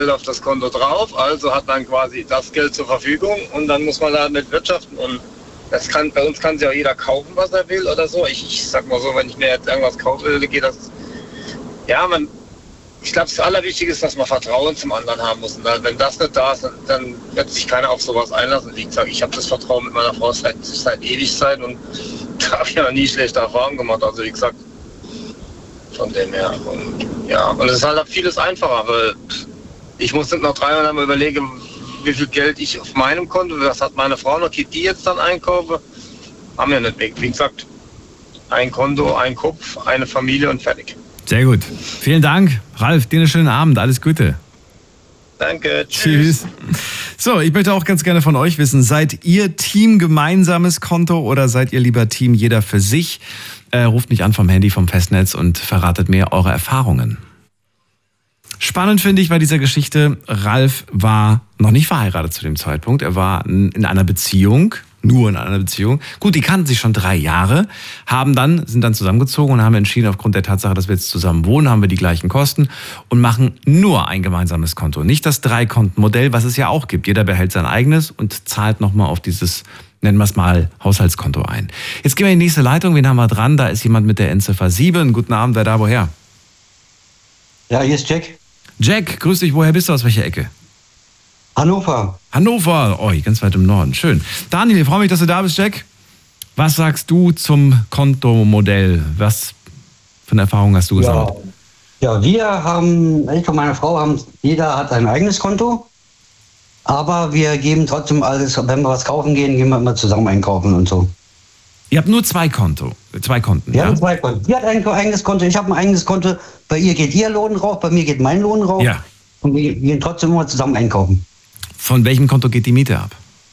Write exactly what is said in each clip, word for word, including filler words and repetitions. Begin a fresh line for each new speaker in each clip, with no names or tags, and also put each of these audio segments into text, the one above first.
auf das Konto drauf, also hat man quasi das Geld zur Verfügung und dann muss man damit wirtschaften und das kann, bei uns kann sich auch jeder kaufen, was er will oder so. Ich, ich sag mal so, wenn ich mir jetzt irgendwas kaufen will, geht das, ja, man, ich glaube, das Allerwichtigste ist, dass man Vertrauen zum anderen haben muss. Und dann, wenn das nicht da ist, dann, dann wird sich keiner auf sowas einlassen. Wie gesagt, ich habe das Vertrauen mit meiner Frau seit, seit Ewigkeit und da habe ich ja noch nie schlechte Erfahrungen gemacht. Also wie gesagt, von dem her. Und, ja, und es ist halt vieles einfacher, weil ich muss nicht noch dreimal mal überlegen, wie viel Geld ich auf meinem Konto, was hat meine Frau noch, geht die jetzt dann einkaufen? Haben wir nicht weg. Wie gesagt, ein Konto, ein Kopf, eine Familie und fertig.
Sehr gut. Vielen Dank. Ralf, dir einen schönen Abend. Alles Gute.
Danke. Tschüss.
Tschüss. So, ich möchte auch ganz gerne von euch wissen, seid ihr Team gemeinsames Konto oder seid ihr lieber Team jeder für sich? Äh, ruft mich an vom Handy, vom Festnetz und verratet mir eure Erfahrungen. Spannend finde ich bei dieser Geschichte, Ralf war noch nicht verheiratet zu dem Zeitpunkt. Er war in einer Beziehung, nur in einer Beziehung. Gut, die kannten sich schon drei Jahre, haben dann, sind dann zusammengezogen und haben entschieden, aufgrund der Tatsache, dass wir jetzt zusammen wohnen, haben wir die gleichen Kosten und machen nur ein gemeinsames Konto. Nicht das Drei-Konten-Modell, was es ja auch gibt. Jeder behält sein eigenes und zahlt nochmal auf dieses, nennen wir es mal, Haushaltskonto ein. Jetzt gehen wir in die nächste Leitung. Wen haben wir dran? Da ist jemand mit der Endziffer sieben. Guten Abend, wer da, woher?
Ja, hier ist Jack.
Jack, grüß dich. Woher bist du? Aus welcher Ecke?
Hannover.
Hannover. Oh, ganz weit im Norden. Schön. Daniel, ich freue mich, dass du da bist, Jack. Was sagst du zum Kontomodell? Was für eine Erfahrung hast du gesammelt?
Ja, ja, wir haben, ich und meine Frau haben, jeder hat ein eigenes Konto. Aber wir geben trotzdem alles, wenn wir was kaufen gehen, gehen wir immer zusammen einkaufen und so.
Ihr habt nur zwei Konto, zwei Konten,
Wir
ja?
haben zwei Konten. Sie hat ein eigenes Konto, ich habe ein eigenes Konto. Bei ihr geht ihr Lohn rauf, bei mir geht mein Lohn rauf.
Ja.
Und wir gehen trotzdem immer zusammen einkaufen.
Von welchem Konto geht die Miete ab?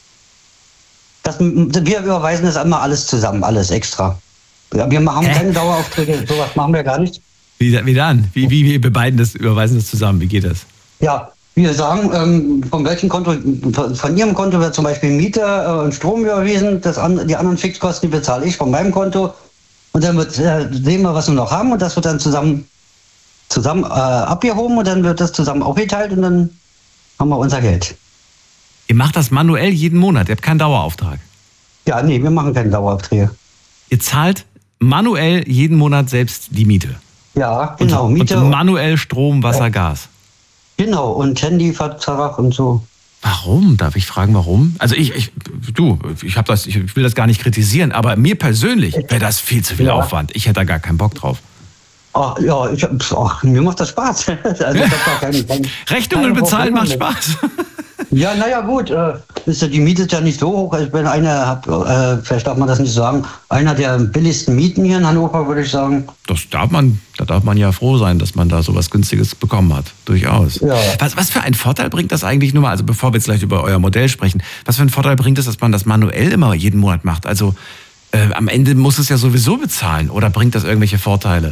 Das, wir überweisen das immer alles zusammen, alles extra. Wir machen
Hä?
keine Daueraufträge, sowas machen wir gar nicht.
Wie, wie dann? Wie, wie wir beiden das überweisen das zusammen? Wie geht das?
Ja, wir sagen, ähm, von welchem Konto, von, von Ihrem Konto wird zum Beispiel Miete äh, und Strom überwiesen, das an, die anderen Fixkosten die bezahle ich von meinem Konto. Und dann wird, äh, sehen wir, was wir noch haben und das wird dann zusammen, zusammen äh, abgehoben und dann wird das zusammen aufgeteilt und dann haben wir unser Geld.
Ihr macht das manuell jeden Monat, ihr habt keinen Dauerauftrag.
Ja, nee, wir machen keine Daueraufträge.
Ihr zahlt manuell jeden Monat selbst die Miete.
Ja, genau.
Und,
Miete
und manuell Strom, Wasser,
ja.
Gas.
Genau, und Handyvertrag und so.
Warum? Darf ich fragen, warum? Also ich, ich du, ich habe das, ich will das gar nicht kritisieren, aber mir persönlich wäre das viel zu viel
ja.
Aufwand. Ich hätte da gar keinen Bock drauf.
Ach, ja, ich, ach, mir macht das Spaß. Also, ich hab da keine, keine,
Rechnungen
keine
bezahlen macht
Probleme.
Spaß.
Ja, naja, gut. Äh, ist ja, die Miete ist ja nicht so hoch. Ich bin einer, hab, äh, vielleicht darf man das nicht sagen, einer der billigsten Mieten hier in Hannover, würde ich sagen.
Das darf man, da darf man ja froh sein, dass man da sowas Günstiges bekommen hat. Durchaus.
Ja.
Was, was für einen Vorteil bringt das eigentlich nur mal, also bevor wir jetzt gleich über euer Modell sprechen, was für einen Vorteil bringt es, dass man das manuell immer jeden Monat macht? Also äh, am Ende muss es ja sowieso bezahlen oder bringt das irgendwelche Vorteile?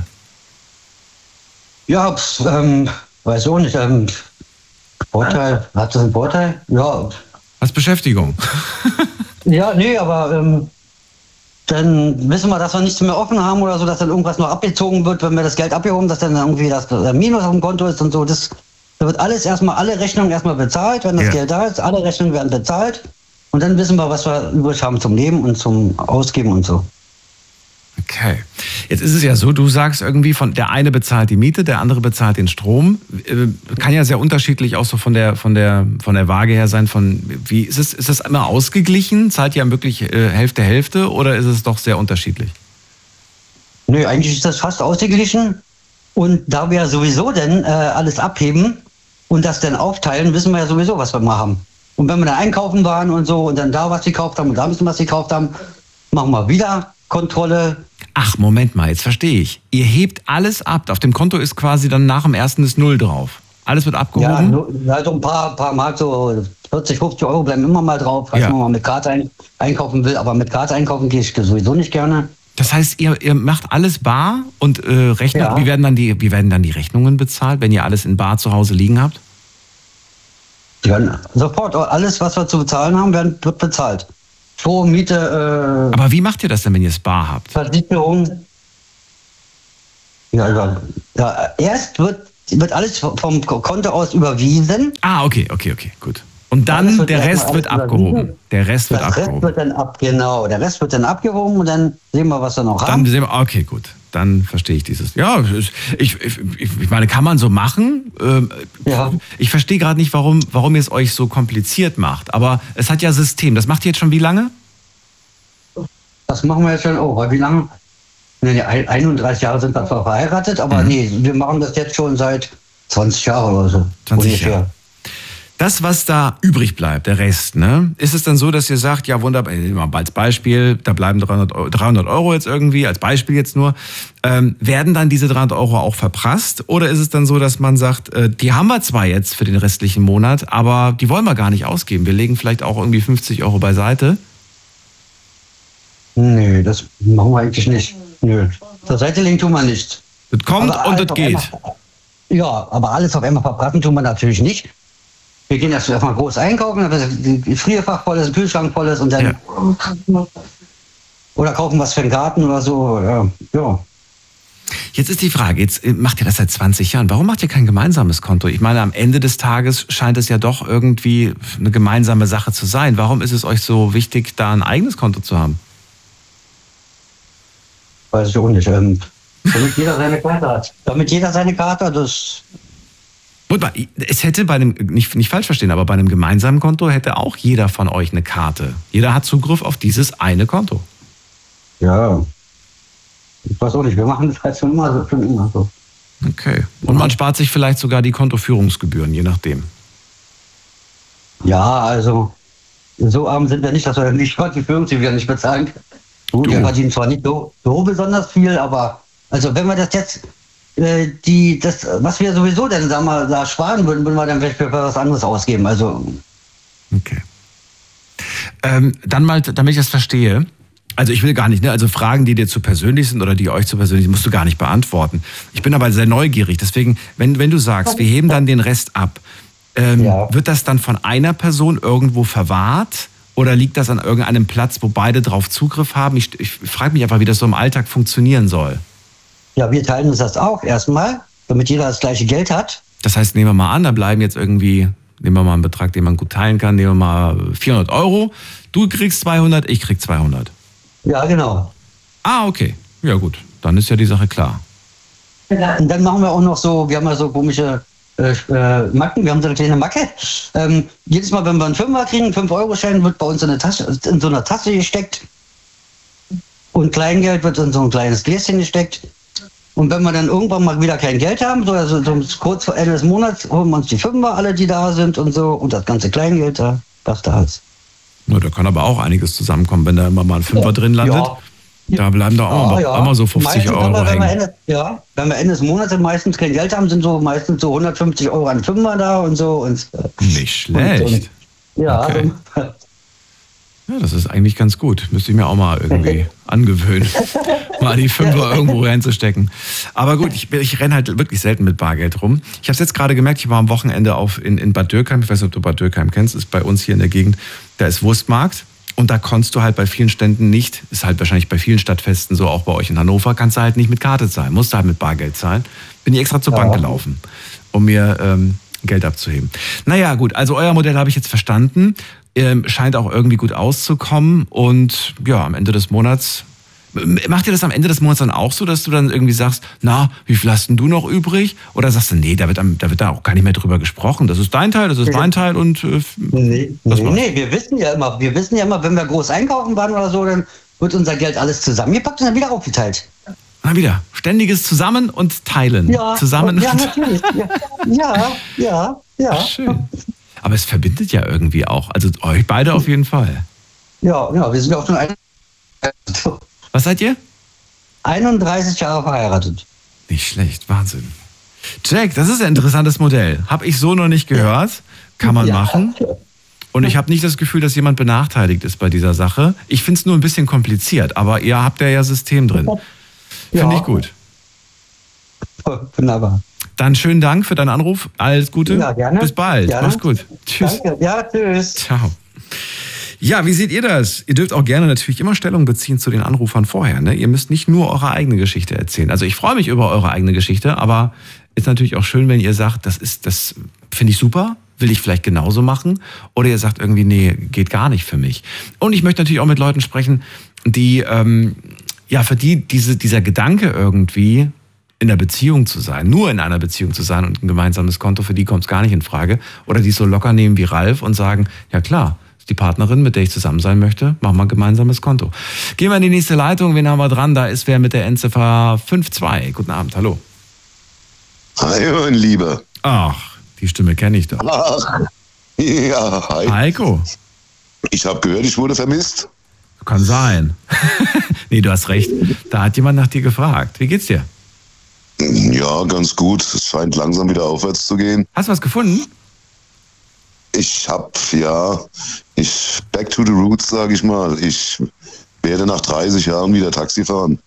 Ja, pf, ähm, weiß auch nicht. Ähm, Vorteil, hat das einen Vorteil? Ja.
Als Beschäftigung.
Ja, nee, aber ähm, dann wissen wir, dass wir nichts mehr offen haben oder so, dass dann irgendwas noch abgezogen wird, wenn wir das Geld abgehoben, dass dann irgendwie das äh, Minus auf dem Konto ist und so. Das, da wird alles erstmal, alle Rechnungen erstmal bezahlt, wenn das
Ja.
Geld da ist, alle Rechnungen werden bezahlt und dann wissen wir, was wir übrig haben zum Leben und zum Ausgeben und so.
Okay. Jetzt ist es ja so, du sagst irgendwie, von der eine bezahlt die Miete, der andere bezahlt den Strom. Äh, Kann ja sehr unterschiedlich auch so von der, von der, von der Waage her sein. Von wie ist es, ist das immer ausgeglichen? Zahlt ihr wirklich äh, Hälfte, Hälfte oder ist es doch sehr unterschiedlich?
Nö, eigentlich ist das fast ausgeglichen. Und da wir sowieso dann äh, alles abheben und das dann aufteilen, wissen wir ja sowieso, was wir mal haben. Und wenn wir dann einkaufen waren und so und dann da was gekauft haben und da ein bisschen was gekauft haben, machen wir wieder Kontrolle.
Ach, Moment mal, jetzt verstehe ich. Ihr hebt alles ab. Auf dem Konto ist quasi dann nach dem ersten ist Null drauf. Alles wird abgehoben?
Ja, nur, also ein paar, paar Mark, so vierzig, fünfzig Euro bleiben immer mal drauf, falls
Ja.
man mal mit Karte ein, einkaufen will. Aber mit Karte einkaufen gehe ich sowieso nicht gerne.
Das heißt, ihr, ihr macht alles bar und äh, rechnet,
Ja.
wie, werden dann die, wie werden dann die Rechnungen bezahlt, wenn ihr alles in bar zu Hause liegen habt?
Die werden sofort, alles, was wir zu bezahlen haben, werden, wird bezahlt. Strom, Miete, äh,
Aber wie macht ihr das denn, wenn ihr es bar habt?
Versicherung. Ja, ja, ja, erst wird wird alles vom Konto aus überwiesen.
Ah, okay, okay, okay, gut. Und dann der Rest wird abgehoben. Der Rest wird abgehoben. Der Rest wird
dann ab, genau, der Rest wird dann abgehoben und dann sehen wir, was wir noch haben.
Dann sehen wir, okay, gut. Dann verstehe ich dieses. Ja, ich, ich, ich meine, kann man so machen. Ja. Ich verstehe gerade nicht, warum, warum ihr es euch so kompliziert macht. Aber es hat ja System. Das macht ihr jetzt schon wie lange?
Das machen wir jetzt schon, oh, wie lange? Nee, einunddreißig Jahre sind wir zwar verheiratet, aber mhm. nee, wir machen das jetzt schon seit zwanzig Jahren oder so.
zwanzig Jahre. Das, was da übrig bleibt, der Rest, ne? Ist es dann so, dass ihr sagt, ja wunderbar, als Beispiel, da bleiben dreihundert Euro jetzt irgendwie, als Beispiel jetzt nur, ähm, werden dann diese dreihundert Euro auch verprasst? Oder ist es dann so, dass man sagt, äh, die haben wir zwar jetzt für den restlichen Monat, aber die wollen wir gar nicht ausgeben. Wir legen vielleicht auch irgendwie fünfzig Euro beiseite?
Nö, das machen wir eigentlich nicht. Nö, zur Seite legen tun wir nicht.
Das kommt aber und das geht.
Einmal, ja, aber alles auf einmal verbraten tun wir natürlich nicht. Wir gehen erst erstmal groß einkaufen, dann das Gefrierfach voll ist, ein Kühlschrank voll ist und dann ja. Oder kaufen was für den Garten oder so. Ja. ja.
Jetzt ist die Frage, jetzt macht ihr das seit zwanzig Jahren. Warum macht ihr kein gemeinsames Konto? Ich meine, am Ende des Tages scheint es ja doch irgendwie eine gemeinsame Sache zu sein. Warum ist es euch so wichtig, da ein eigenes Konto zu haben?
Weiß ich auch nicht. Ähm, damit jeder seine Karte hat. Damit jeder seine Karte hat, das...
Es hätte bei einem, nicht, nicht falsch verstehen, aber bei einem gemeinsamen Konto hätte auch jeder von euch eine Karte. Jeder hat Zugriff auf dieses eine Konto.
Ja. Ich weiß auch nicht, wir machen das halt schon immer so. Schon immer so.
Okay. Und man spart sich vielleicht sogar die Kontoführungsgebühren, je nachdem.
Ja, also so arm sind wir nicht, dass wir die Kontoführungsgebühren nicht bezahlen. Gut, wir verdienen zwar nicht so, so besonders viel, aber also wenn wir das jetzt die, das, was wir sowieso dann, sagen wir, da sparen würden, würden wir dann vielleicht für was anderes ausgeben. Also.
Okay. Ähm, dann mal, damit ich das verstehe. Also ich will gar nicht, ne? Also Fragen, die dir zu persönlich sind oder die euch zu persönlich sind, musst du gar nicht beantworten. Ich bin aber sehr neugierig. Deswegen, wenn, wenn du sagst, wir heben dann den Rest ab, ähm, ja. wird das dann von einer Person irgendwo verwahrt? Oder liegt das an irgendeinem Platz, wo beide drauf Zugriff haben? Ich, ich frage mich einfach, wie das so im Alltag funktionieren soll.
Ja, wir teilen uns das auch erstmal, damit jeder das gleiche Geld hat.
Das heißt, nehmen wir mal an, da bleiben jetzt irgendwie, nehmen wir mal einen Betrag, den man gut teilen kann, nehmen wir mal vierhundert Euro. Du kriegst zweihundert, ich krieg zweihundert.
Ja, genau.
Ah, okay. Ja gut, dann ist ja die Sache klar.
Und dann machen wir auch noch so, wir haben ja so komische äh, äh, Macken, wir haben so eine kleine Macke. Ähm, jedes Mal, wenn wir einen Fünfer kriegen, einen fünf Euro Schein wird bei uns in, eine Tasche, in so einer Tasse gesteckt. Und Kleingeld wird in so ein kleines Gläschen gesteckt. Und wenn wir dann irgendwann mal wieder kein Geld haben, so, also so kurz vor Ende des Monats, holen wir uns die Fünfer, alle, die da sind und so, und das ganze Kleingeld, was da ist.
Ja, da kann aber auch einiges zusammenkommen, wenn da immer mal ein Fünfer drin landet. Ja. Da bleiben da auch, ja, ja. immer so fünfzig meistens Euro hängen.
Wir Ende, ja, wenn wir Ende des Monats meistens kein Geld haben, sind so meistens so hundertfünfzig Euro an Fünfer da und so. Und,
Nicht schlecht. Und,
und, ja,
okay. Ja, das ist eigentlich ganz gut. Müsste ich mir auch mal irgendwie angewöhnen, mal die Fünfer irgendwo reinzustecken. Aber gut, ich, ich renne halt wirklich selten mit Bargeld rum. Ich habe es jetzt gerade gemerkt, ich war am Wochenende auf in, in Bad Dürkheim. Ich weiß nicht, ob du Bad Dürkheim kennst, ist bei uns hier in der Gegend. Da ist Wurstmarkt. Und da konntest du halt bei vielen Ständen nicht, ist halt wahrscheinlich bei vielen Stadtfesten so, auch bei euch in Hannover, kannst du halt nicht mit Karte zahlen, musst du halt mit Bargeld zahlen. Bin ich extra zur ja. Bank gelaufen, um mir ähm, Geld abzuheben. Naja, gut, also euer Modell habe ich jetzt verstanden. Ähm, scheint auch irgendwie gut auszukommen. Und ja, am Ende des Monats, macht ihr das am Ende des Monats dann auch so, dass du dann irgendwie sagst, na, wie viel hast denn du noch übrig? Oder sagst du, nee, da wird, da wird da auch gar nicht mehr drüber gesprochen. Das ist dein Teil, das ist mein Teil und äh,
nee, nee, nee, wir wissen ja immer, wir wissen ja immer, wenn wir groß einkaufen waren oder so, dann wird unser Geld alles zusammengepackt und dann wieder aufgeteilt.
Na wieder, ständiges Zusammen und Teilen.
Ja,
Zusammen
ja, natürlich. Ja, ja, ja. ja.
Ach, schön. Aber es verbindet ja irgendwie auch, also euch beide auf jeden Fall.
Ja, ja, wir sind ja auch schon ein
Was seid ihr?
einunddreißig Jahre verheiratet.
Nicht schlecht, Wahnsinn. Jack, das ist ein interessantes Modell. Habe ich so noch nicht gehört. Kann man ja. machen. Und ich habe nicht das Gefühl, dass jemand benachteiligt ist bei dieser Sache. Ich finde es nur ein bisschen kompliziert, aber ihr habt ja ja System drin. Finde ja. ich gut.
Wunderbar.
Dann schönen Dank für deinen Anruf. Alles Gute.
Ja, gerne.
Bis bald.
Gerne.
Mach's gut. Tschüss.
Danke. Ja, tschüss.
Ciao. Ja, wie seht ihr das? Ihr dürft auch gerne natürlich immer Stellung beziehen zu den Anrufern vorher. Ne? Ihr müsst nicht nur eure eigene Geschichte erzählen. Also ich freue mich über eure eigene Geschichte, aber ist natürlich auch schön, wenn ihr sagt, das ist, das finde ich super, will ich vielleicht genauso machen. Oder ihr sagt irgendwie, nee, geht gar nicht für mich. Und ich möchte natürlich auch mit Leuten sprechen, die, ähm, ja, für die diese, dieser Gedanke irgendwie in der Beziehung zu sein, nur in einer Beziehung zu sein und ein gemeinsames Konto, für die kommt es gar nicht in Frage. Oder die es so locker nehmen wie Ralf und sagen, ja klar, ist die Partnerin, mit der ich zusammen sein möchte, machen wir ein gemeinsames Konto. Gehen wir in die nächste Leitung, wen haben wir dran? Da ist wer mit der Endziffer fünf zwei. Guten Abend, hallo.
Hi, mein Lieber.
Ach, die Stimme kenne ich doch.
Ach, ja, hi.
Heiko.
Ich habe gehört, ich wurde vermisst.
Kann sein. Nee, du hast recht. Da hat jemand nach dir gefragt. Wie geht's dir?
Ja, ganz gut. Es scheint langsam wieder aufwärts zu gehen.
Hast du was gefunden?
Ich hab, ja, ich, back to the roots, sage ich mal. Ich werde nach dreißig Jahren wieder Taxi fahren.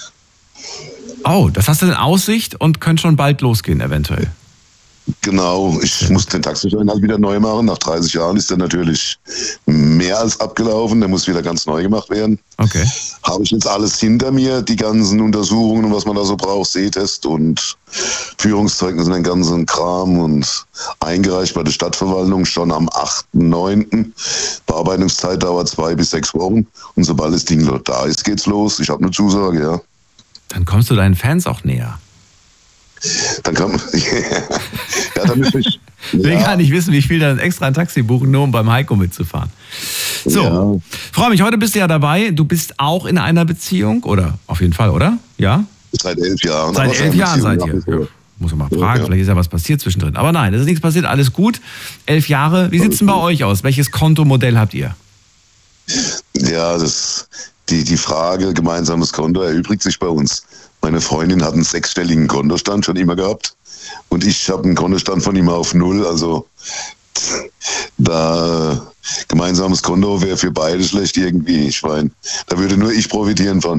Oh, das hast du in Aussicht und könnte schon bald losgehen, eventuell.
Genau, ich muss den Taxischein halt wieder neu machen. Nach dreißig Jahren ist der natürlich mehr als abgelaufen. Der muss wieder ganz neu gemacht werden.
Okay.
Habe ich jetzt alles hinter mir, die ganzen Untersuchungen und was man da so braucht, Sehtest und Führungszeugnis und den ganzen Kram und eingereicht bei der Stadtverwaltung schon am achten neunten Bearbeitungszeit dauert zwei bis sechs Wochen und sobald das Ding da ist, geht's los. Ich habe eine Zusage, ja.
Dann kommst du deinen Fans auch näher.
Dann kann man, ja, dann müsste ich.
Ich will
ja.
gar nicht wissen, wie viel dann extra ein Taxi buchen, nur um beim Heiko mitzufahren. So,
Ja.
freue mich, heute bist du ja dabei. Du bist auch in einer Beziehung, oder? Auf jeden Fall, oder? Ja?
Seit elf Jahren.
Seit
Aber
elf Jahren seid ihr.
Beziehung,
Ja. Muss man mal fragen,
Ja.
vielleicht ist ja was passiert zwischendrin. Aber nein, es ist nichts passiert, alles gut. Elf Jahre, wie sieht es denn bei euch aus? Welches Kontomodell habt ihr?
Ja, das, die, die Frage gemeinsames Konto erübrigt sich bei uns. Meine Freundin hat einen sechsstelligen Kontostand schon immer gehabt und ich habe einen Kontostand von ihm auf null. Also da gemeinsames Konto wäre für beide schlecht irgendwie. Ich meine, da würde nur ich profitieren von.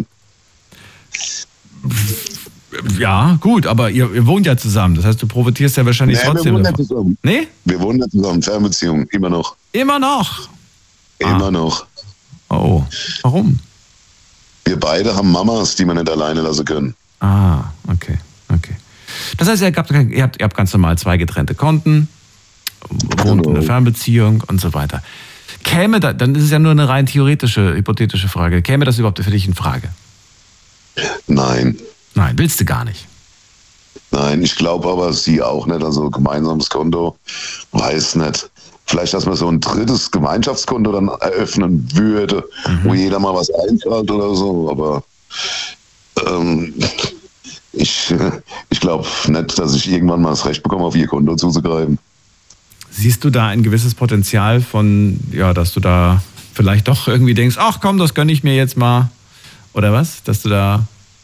Ja, gut, aber ihr, ihr wohnt ja zusammen. Das heißt, du profitierst ja wahrscheinlich
Nee, wir
trotzdem
wohnen
davon.
nicht zusammen.
Nee?
Wir wohnen nicht zusammen, Fernbeziehung, immer noch.
Immer noch?
Immer
Ah.
noch.
Oh, warum?
Wir beide haben Mamas, die wir nicht alleine lassen können.
Ah, okay, okay. Das heißt, ihr habt, ihr habt, ihr habt ganz normal zwei getrennte Konten, wohnt in einer Fernbeziehung und so weiter. Käme da, dann ist es ja nur eine rein theoretische, hypothetische Frage. Käme das überhaupt für dich in Frage?
Nein.
Nein, willst du gar nicht.
Nein, ich glaube aber sie auch nicht. Also gemeinsames Konto, weiß nicht. Vielleicht, dass man so ein drittes Gemeinschaftskonto dann eröffnen würde, mhm. wo jeder mal was einzahlt oder so. Aber ähm, ich, ich glaube nicht, dass ich irgendwann mal das Recht bekomme, auf ihr Konto zuzugreifen.
Siehst du da ein gewisses Potenzial von, ja, dass du da vielleicht doch irgendwie denkst, ach komm, das gönne ich mir jetzt mal, oder was? Dass du da...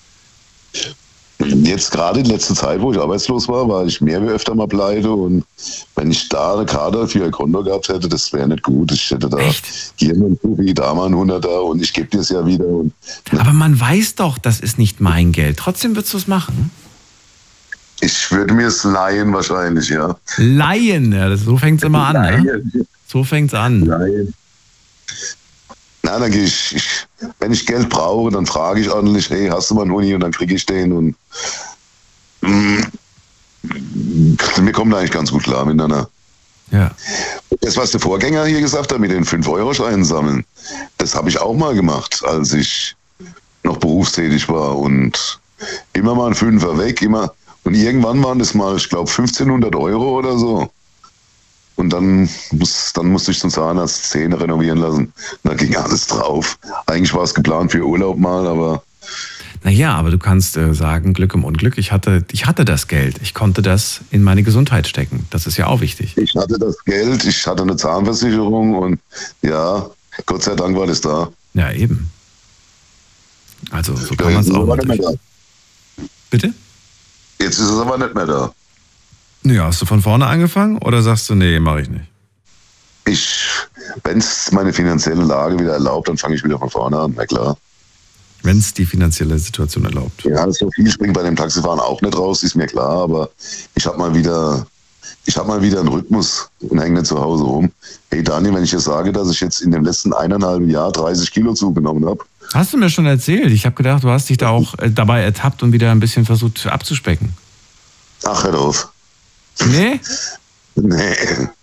Jetzt gerade in letzter Zeit, wo ich arbeitslos war, war ich mehr wie öfter mal pleite und wenn ich da eine Karte für ein Konto gehabt hätte, das wäre nicht gut. Ich hätte da
Echt?
hier einen Fuffi, da mal einen Hunderter und ich gebe dir es ja wieder. Und
Aber man weiß doch, das ist nicht mein Geld. Trotzdem würdest du es machen?
ich würde mir es leihen wahrscheinlich, ja.
Leihen, ja, das, so fängt es immer an. Ne? So fängt es an.
Nein. Na, dann gehe ich, ich, wenn ich Geld brauche, dann frage ich ordentlich, hey, hast du mal einen Huni? Und dann kriege ich den und mm, wir kommen da eigentlich ganz gut klar miteinander.
Ja.
Das, was der Vorgänger hier gesagt hat, mit den fünf Euro Scheinen sammeln, das habe ich auch mal gemacht, als ich noch berufstätig war und immer mal ein Fünfer weg, immer. Und irgendwann waren das mal, ich glaube, fünfzehnhundert Euro oder so. Und dann, muss, dann musste ich zum Zahnarzt Zähne renovieren lassen. Da ging alles drauf. Eigentlich war es geplant für Urlaub mal, aber...
Naja, aber du kannst äh, sagen, Glück im Unglück, ich hatte, ich hatte das Geld. Ich konnte das in meine Gesundheit stecken. Das ist ja auch wichtig.
Ich hatte das Geld, ich hatte eine Zahnversicherung und ja, Gott sei Dank war das da.
Ja, eben. Also so kann
Ja,
man es
jetzt ist
auch
aber nicht mehr
machen.
da.
Bitte?
Jetzt ist es aber nicht mehr da.
Ja, hast du von vorne angefangen oder sagst du, nee, mache ich nicht?
Ich, wenn es meine finanzielle Lage wieder erlaubt, dann fange ich wieder von vorne an, na klar.
Wenn es die finanzielle Situation erlaubt.
Ja, so viel springt bei dem Taxifahren auch nicht raus, ist mir klar, aber ich habe mal wieder, ich habe mal wieder einen Rhythmus und hänge nicht zu Hause rum. Hey Daniel, wenn ich dir sage, dass ich jetzt in dem letzten eineinhalb Jahr dreißig Kilo zugenommen habe.
Hast du mir schon erzählt? Ich habe gedacht, du hast dich da auch äh, dabei ertappt und wieder ein bisschen versucht abzuspecken.
Ach, hör auf.
Nee?
Nee.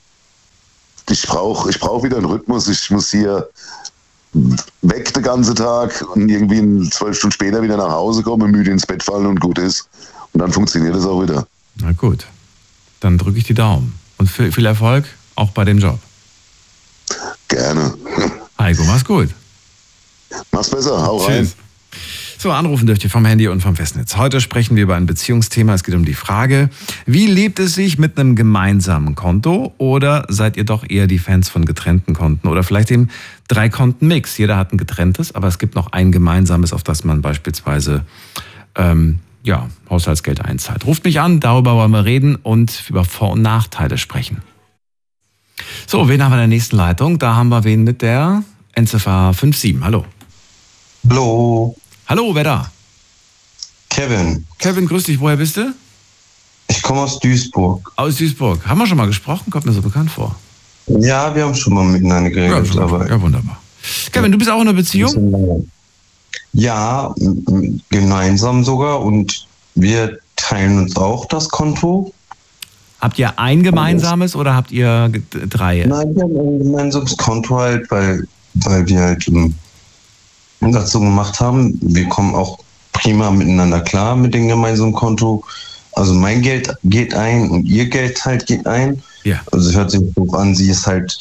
Ich brauche ich brauch wieder einen Rhythmus. Ich muss hier weg den ganzen Tag und irgendwie zwölf Stunden später wieder nach Hause kommen, müde ins Bett fallen und gut ist. Und dann funktioniert es auch wieder.
Na gut. Dann drücke ich die Daumen. Und viel Erfolg auch bei dem Job.
Gerne.
Heiko, mach's gut.
Mach's besser, hau
Tschüss.
rein.
So, anrufen dürft ihr vom Handy und vom Festnetz. Heute sprechen wir über ein Beziehungsthema. Es geht um die Frage, wie lebt es sich mit einem gemeinsamen Konto? Oder seid ihr doch eher die Fans von getrennten Konten? Oder vielleicht eben drei Konten-Mix. Jeder hat ein getrenntes, aber es gibt noch ein gemeinsames, auf das man beispielsweise ähm, ja, Haushaltsgeld einzahlt. Ruft mich an, darüber wollen wir reden und über Vor- und Nachteile sprechen. So, wen haben wir in der nächsten Leitung? Da haben wir wen mit der Endziffer fünf sieben. Hallo.
Hallo.
Hallo, wer da?
Kevin.
Kevin, grüß dich. Woher bist du?
Ich komme aus Duisburg.
Aus Duisburg. Haben wir schon mal gesprochen? Kommt mir so bekannt vor.
Ja, wir haben schon mal miteinander geredet.
Ja,
aber
ja wunderbar. Kevin, du bist auch in einer Beziehung?
Ja, gemeinsam sogar. Und wir teilen uns auch das Konto.
Habt ihr ein gemeinsames oder habt ihr drei?
Nein, wir haben ein gemeinsames Konto halt, weil, weil wir halt um, das so gemacht haben. Wir kommen auch prima miteinander klar mit dem gemeinsamen Konto. Also mein Geld geht ein und ihr Geld halt geht ein.
Ja.
Also hört sich so an, sie ist halt,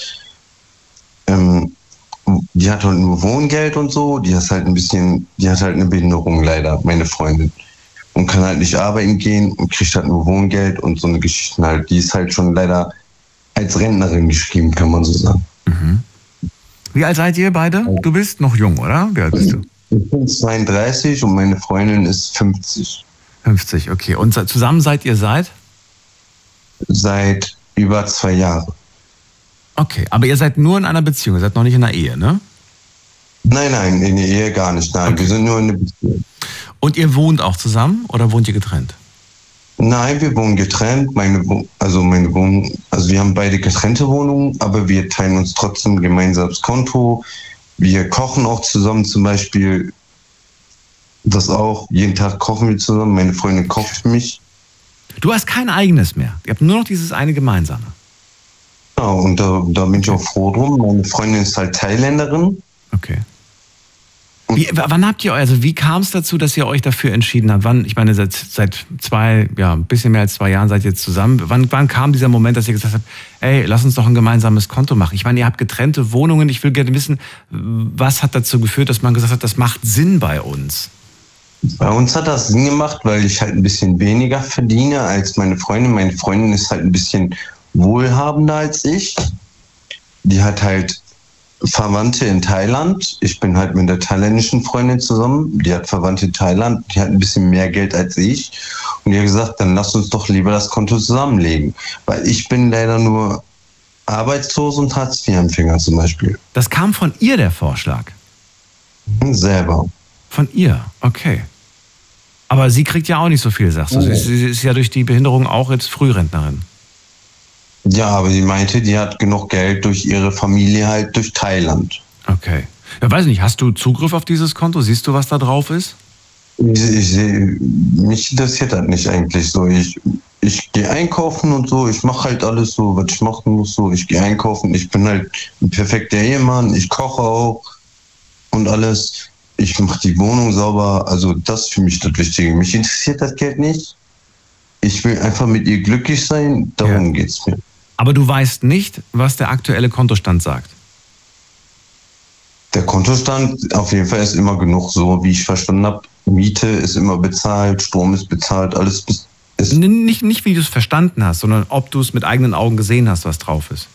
ähm, die hat halt nur Wohngeld und so, die ist halt ein bisschen, die hat halt eine Behinderung leider, meine Freundin. Und kann halt nicht arbeiten gehen und kriegt halt nur Wohngeld und so eine Geschichte halt. Die ist halt schon leider als Rentnerin geschrieben, kann man so sagen.
Mhm. Wie alt seid ihr beide? Du bist noch jung, oder? Wie alt bist du?
Ich bin zweiunddreißig und meine Freundin ist fünfzig.
fünfzig, okay. Und zusammen seid ihr seit?
Seit über zwei Jahren.
Okay, aber ihr seid nur in einer Beziehung, ihr seid noch nicht in einer Ehe, ne?
Nein, nein, in der Ehe gar nicht. Nein,
Okay.
wir sind nur in der Beziehung.
Und ihr wohnt auch zusammen oder wohnt ihr getrennt?
Nein, wir wohnen getrennt. Meine, Wo- also meine Wohnung, also wir haben beide getrennte Wohnungen, aber wir teilen uns trotzdem ein gemeinsames Konto. Wir kochen auch zusammen zum Beispiel. Das auch. Jeden Tag kochen wir zusammen. Meine Freundin kocht für mich.
Du hast kein eigenes mehr. Ihr habt nur noch dieses eine gemeinsame.
Ja, und da, da bin ich auch froh drum. Meine Freundin ist halt Thailänderin.
Okay. Wie, w- wann habt ihr, also wie kam es dazu, dass ihr euch dafür entschieden habt? Wann, ich meine, seit, seit zwei, ja, ein bisschen mehr als zwei Jahren seid ihr jetzt zusammen. Wann, wann kam dieser Moment, dass ihr gesagt habt, ey, lass uns doch ein gemeinsames Konto machen? Ich meine, ihr habt getrennte Wohnungen. Ich will gerne wissen, was hat dazu geführt, dass man gesagt hat, das macht Sinn bei uns?
Bei uns hat das Sinn gemacht, weil ich halt ein bisschen weniger verdiene als meine Freundin. Meine Freundin ist halt ein bisschen wohlhabender als ich. Die hat halt Verwandte in Thailand. Ich bin halt mit der thailändischen Freundin zusammen. Die hat Verwandte in Thailand. Die hat ein bisschen mehr Geld als ich. Und die hat gesagt, dann lass uns doch lieber das Konto zusammenlegen. Weil ich bin leider nur arbeitslos und Hartz-vier-Empfänger zum Beispiel.
Das kam von ihr, der Vorschlag.
Hm, Selber.
Von ihr, okay. Aber sie kriegt ja auch nicht so viel, sagst du. Sie, sie ist ja durch die Behinderung auch jetzt Frührentnerin.
Ja, aber sie meinte, die hat genug Geld durch ihre Familie halt durch Thailand.
Okay. Ja, weiß nicht, hast du Zugriff auf dieses Konto? Siehst du, was da drauf ist?
Ich, ich sehe, mich interessiert das nicht eigentlich so. Ich, ich gehe einkaufen und so, ich mache halt alles so, was ich machen muss. So. Ich gehe einkaufen, ich bin halt ein perfekter Ehemann, ich koche auch und alles. Ich mache die Wohnung sauber, also das ist für mich das Wichtige. Mich interessiert das Geld nicht. Ich will einfach mit ihr glücklich sein, darum
Ja.
geht's mir.
Aber du weißt nicht, was der aktuelle Kontostand sagt.
Der Kontostand auf jeden Fall ist immer genug, so wie ich verstanden habe. Miete ist immer bezahlt, Strom ist bezahlt, alles bis- ist.
N- Nicht, nicht wie du es verstanden hast, sondern ob du es mit eigenen Augen gesehen hast, was drauf ist.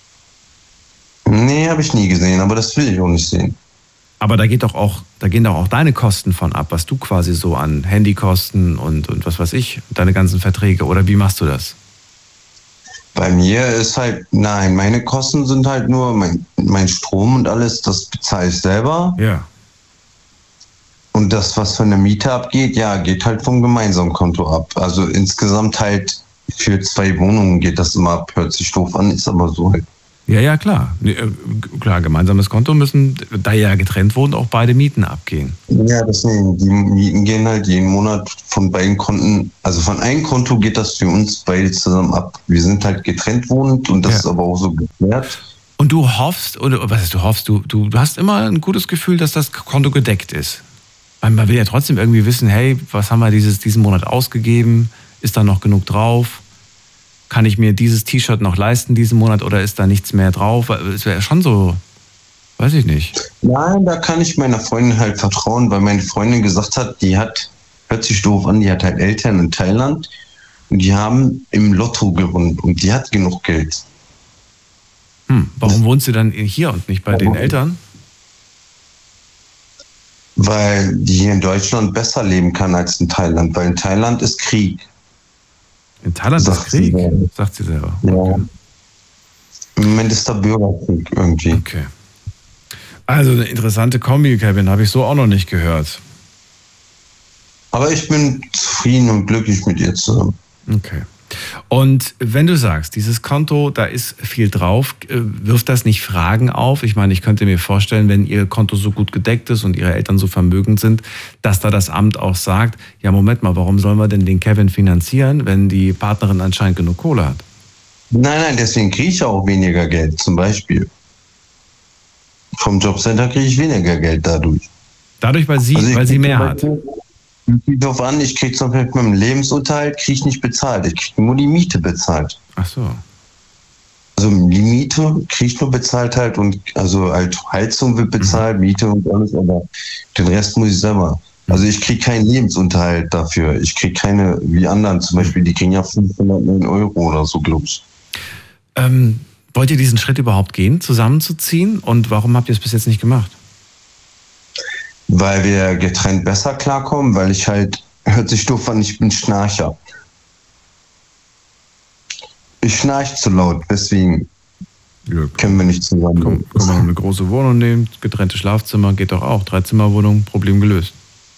Nee, habe ich nie gesehen, aber das will ich auch nicht sehen.
Aber da geht doch auch, da gehen doch auch deine Kosten von ab, was du quasi so an Handykosten und, und was weiß ich, deine ganzen Verträge. Oder wie machst du das?
Bei mir ist halt, nein, meine Kosten sind halt nur mein, mein Strom und alles, das bezahle ich selber.
Ja.
Und das, was von der Miete abgeht, ja, geht halt vom gemeinsamen Konto ab. Also insgesamt halt für zwei Wohnungen geht das immer ab. Hört sich doof an, ist aber so halt.
Ja, ja, klar. Nee, äh, klar, gemeinsames Konto müssen, da ihr ja getrennt wohnt, auch beide Mieten abgehen.
Ja, deswegen, die Mieten gehen halt jeden Monat von beiden Konten, also von einem Konto geht das für uns beide zusammen ab. Wir sind halt getrennt wohnend und das
Ja.
ist aber auch so geklärt.
Und du hoffst, oder was heißt du hoffst, du, du hast immer ein gutes Gefühl, dass das Konto gedeckt ist. Weil man will ja trotzdem irgendwie wissen, hey, was haben wir dieses, diesen Monat ausgegeben? Ist da noch genug drauf? Kann ich mir dieses T-Shirt noch leisten diesen Monat oder ist da nichts mehr drauf? Es wäre schon so, weiß ich nicht.
Nein, da kann ich meiner Freundin halt vertrauen, weil meine Freundin gesagt hat, die hat, hört sich doof an, die hat halt Eltern in Thailand und die haben im Lotto gewonnen und die hat genug Geld.
Hm, warum wohnst du dann hier und nicht bei den Eltern?
Weil die hier in Deutschland besser leben kann als in Thailand, weil in Thailand ist Krieg.
In Thailand ist
Sagt sie
Krieg,
selber.
sagt sie selber.
Ja.
Okay.
Im Moment ist der Bürgerkrieg irgendwie.
Okay. Also eine interessante Kombi, Kevin, habe ich so auch noch nicht gehört.
Aber ich bin zufrieden und glücklich mit ihr zusammen.
Okay. Und wenn du sagst, dieses Konto, da ist viel drauf, äh, wirft das nicht Fragen auf? Ich meine, ich könnte mir vorstellen, wenn ihr Konto so gut gedeckt ist und ihre Eltern so vermögend sind, dass da das Amt auch sagt, ja Moment mal, warum sollen wir denn den Kevin finanzieren, wenn die Partnerin anscheinend genug Kohle hat?
Nein, nein, deswegen kriege ich auch weniger Geld, zum Beispiel. Vom Jobcenter kriege ich weniger Geld dadurch.
Dadurch, weil sie,
Also ich
weil sie
krieg
mehr
zum
hat.
Beispiel- Kommt drauf an, ich kriege zum Beispiel mit meinem Lebensunterhalt kriege ich nicht bezahlt. Ich kriege nur die Miete bezahlt.
Ach so.
Also die Miete kriege ich nur bezahlt halt und also halt Heizung wird bezahlt,
Mhm.
Miete und alles, aber den Rest muss ich selber. Also ich kriege keinen Lebensunterhalt dafür. Ich kriege keine, wie anderen zum Beispiel, die kriegen ja fünfhundertneun Euro oder so, glaube ich.
Ähm, wollt ihr diesen Schritt überhaupt gehen, zusammenzuziehen? Und warum habt ihr es bis jetzt nicht gemacht?
Weil wir getrennt besser klarkommen, weil ich halt, hört sich doof an, ich bin Schnarcher. Ich schnarch zu laut, deswegen
Ja,
können wir nicht zusammen.
Komm, kann man eine große Wohnung nehmen, getrennte Schlafzimmer, geht doch auch. Dreizimmerwohnung, Problem gelöst.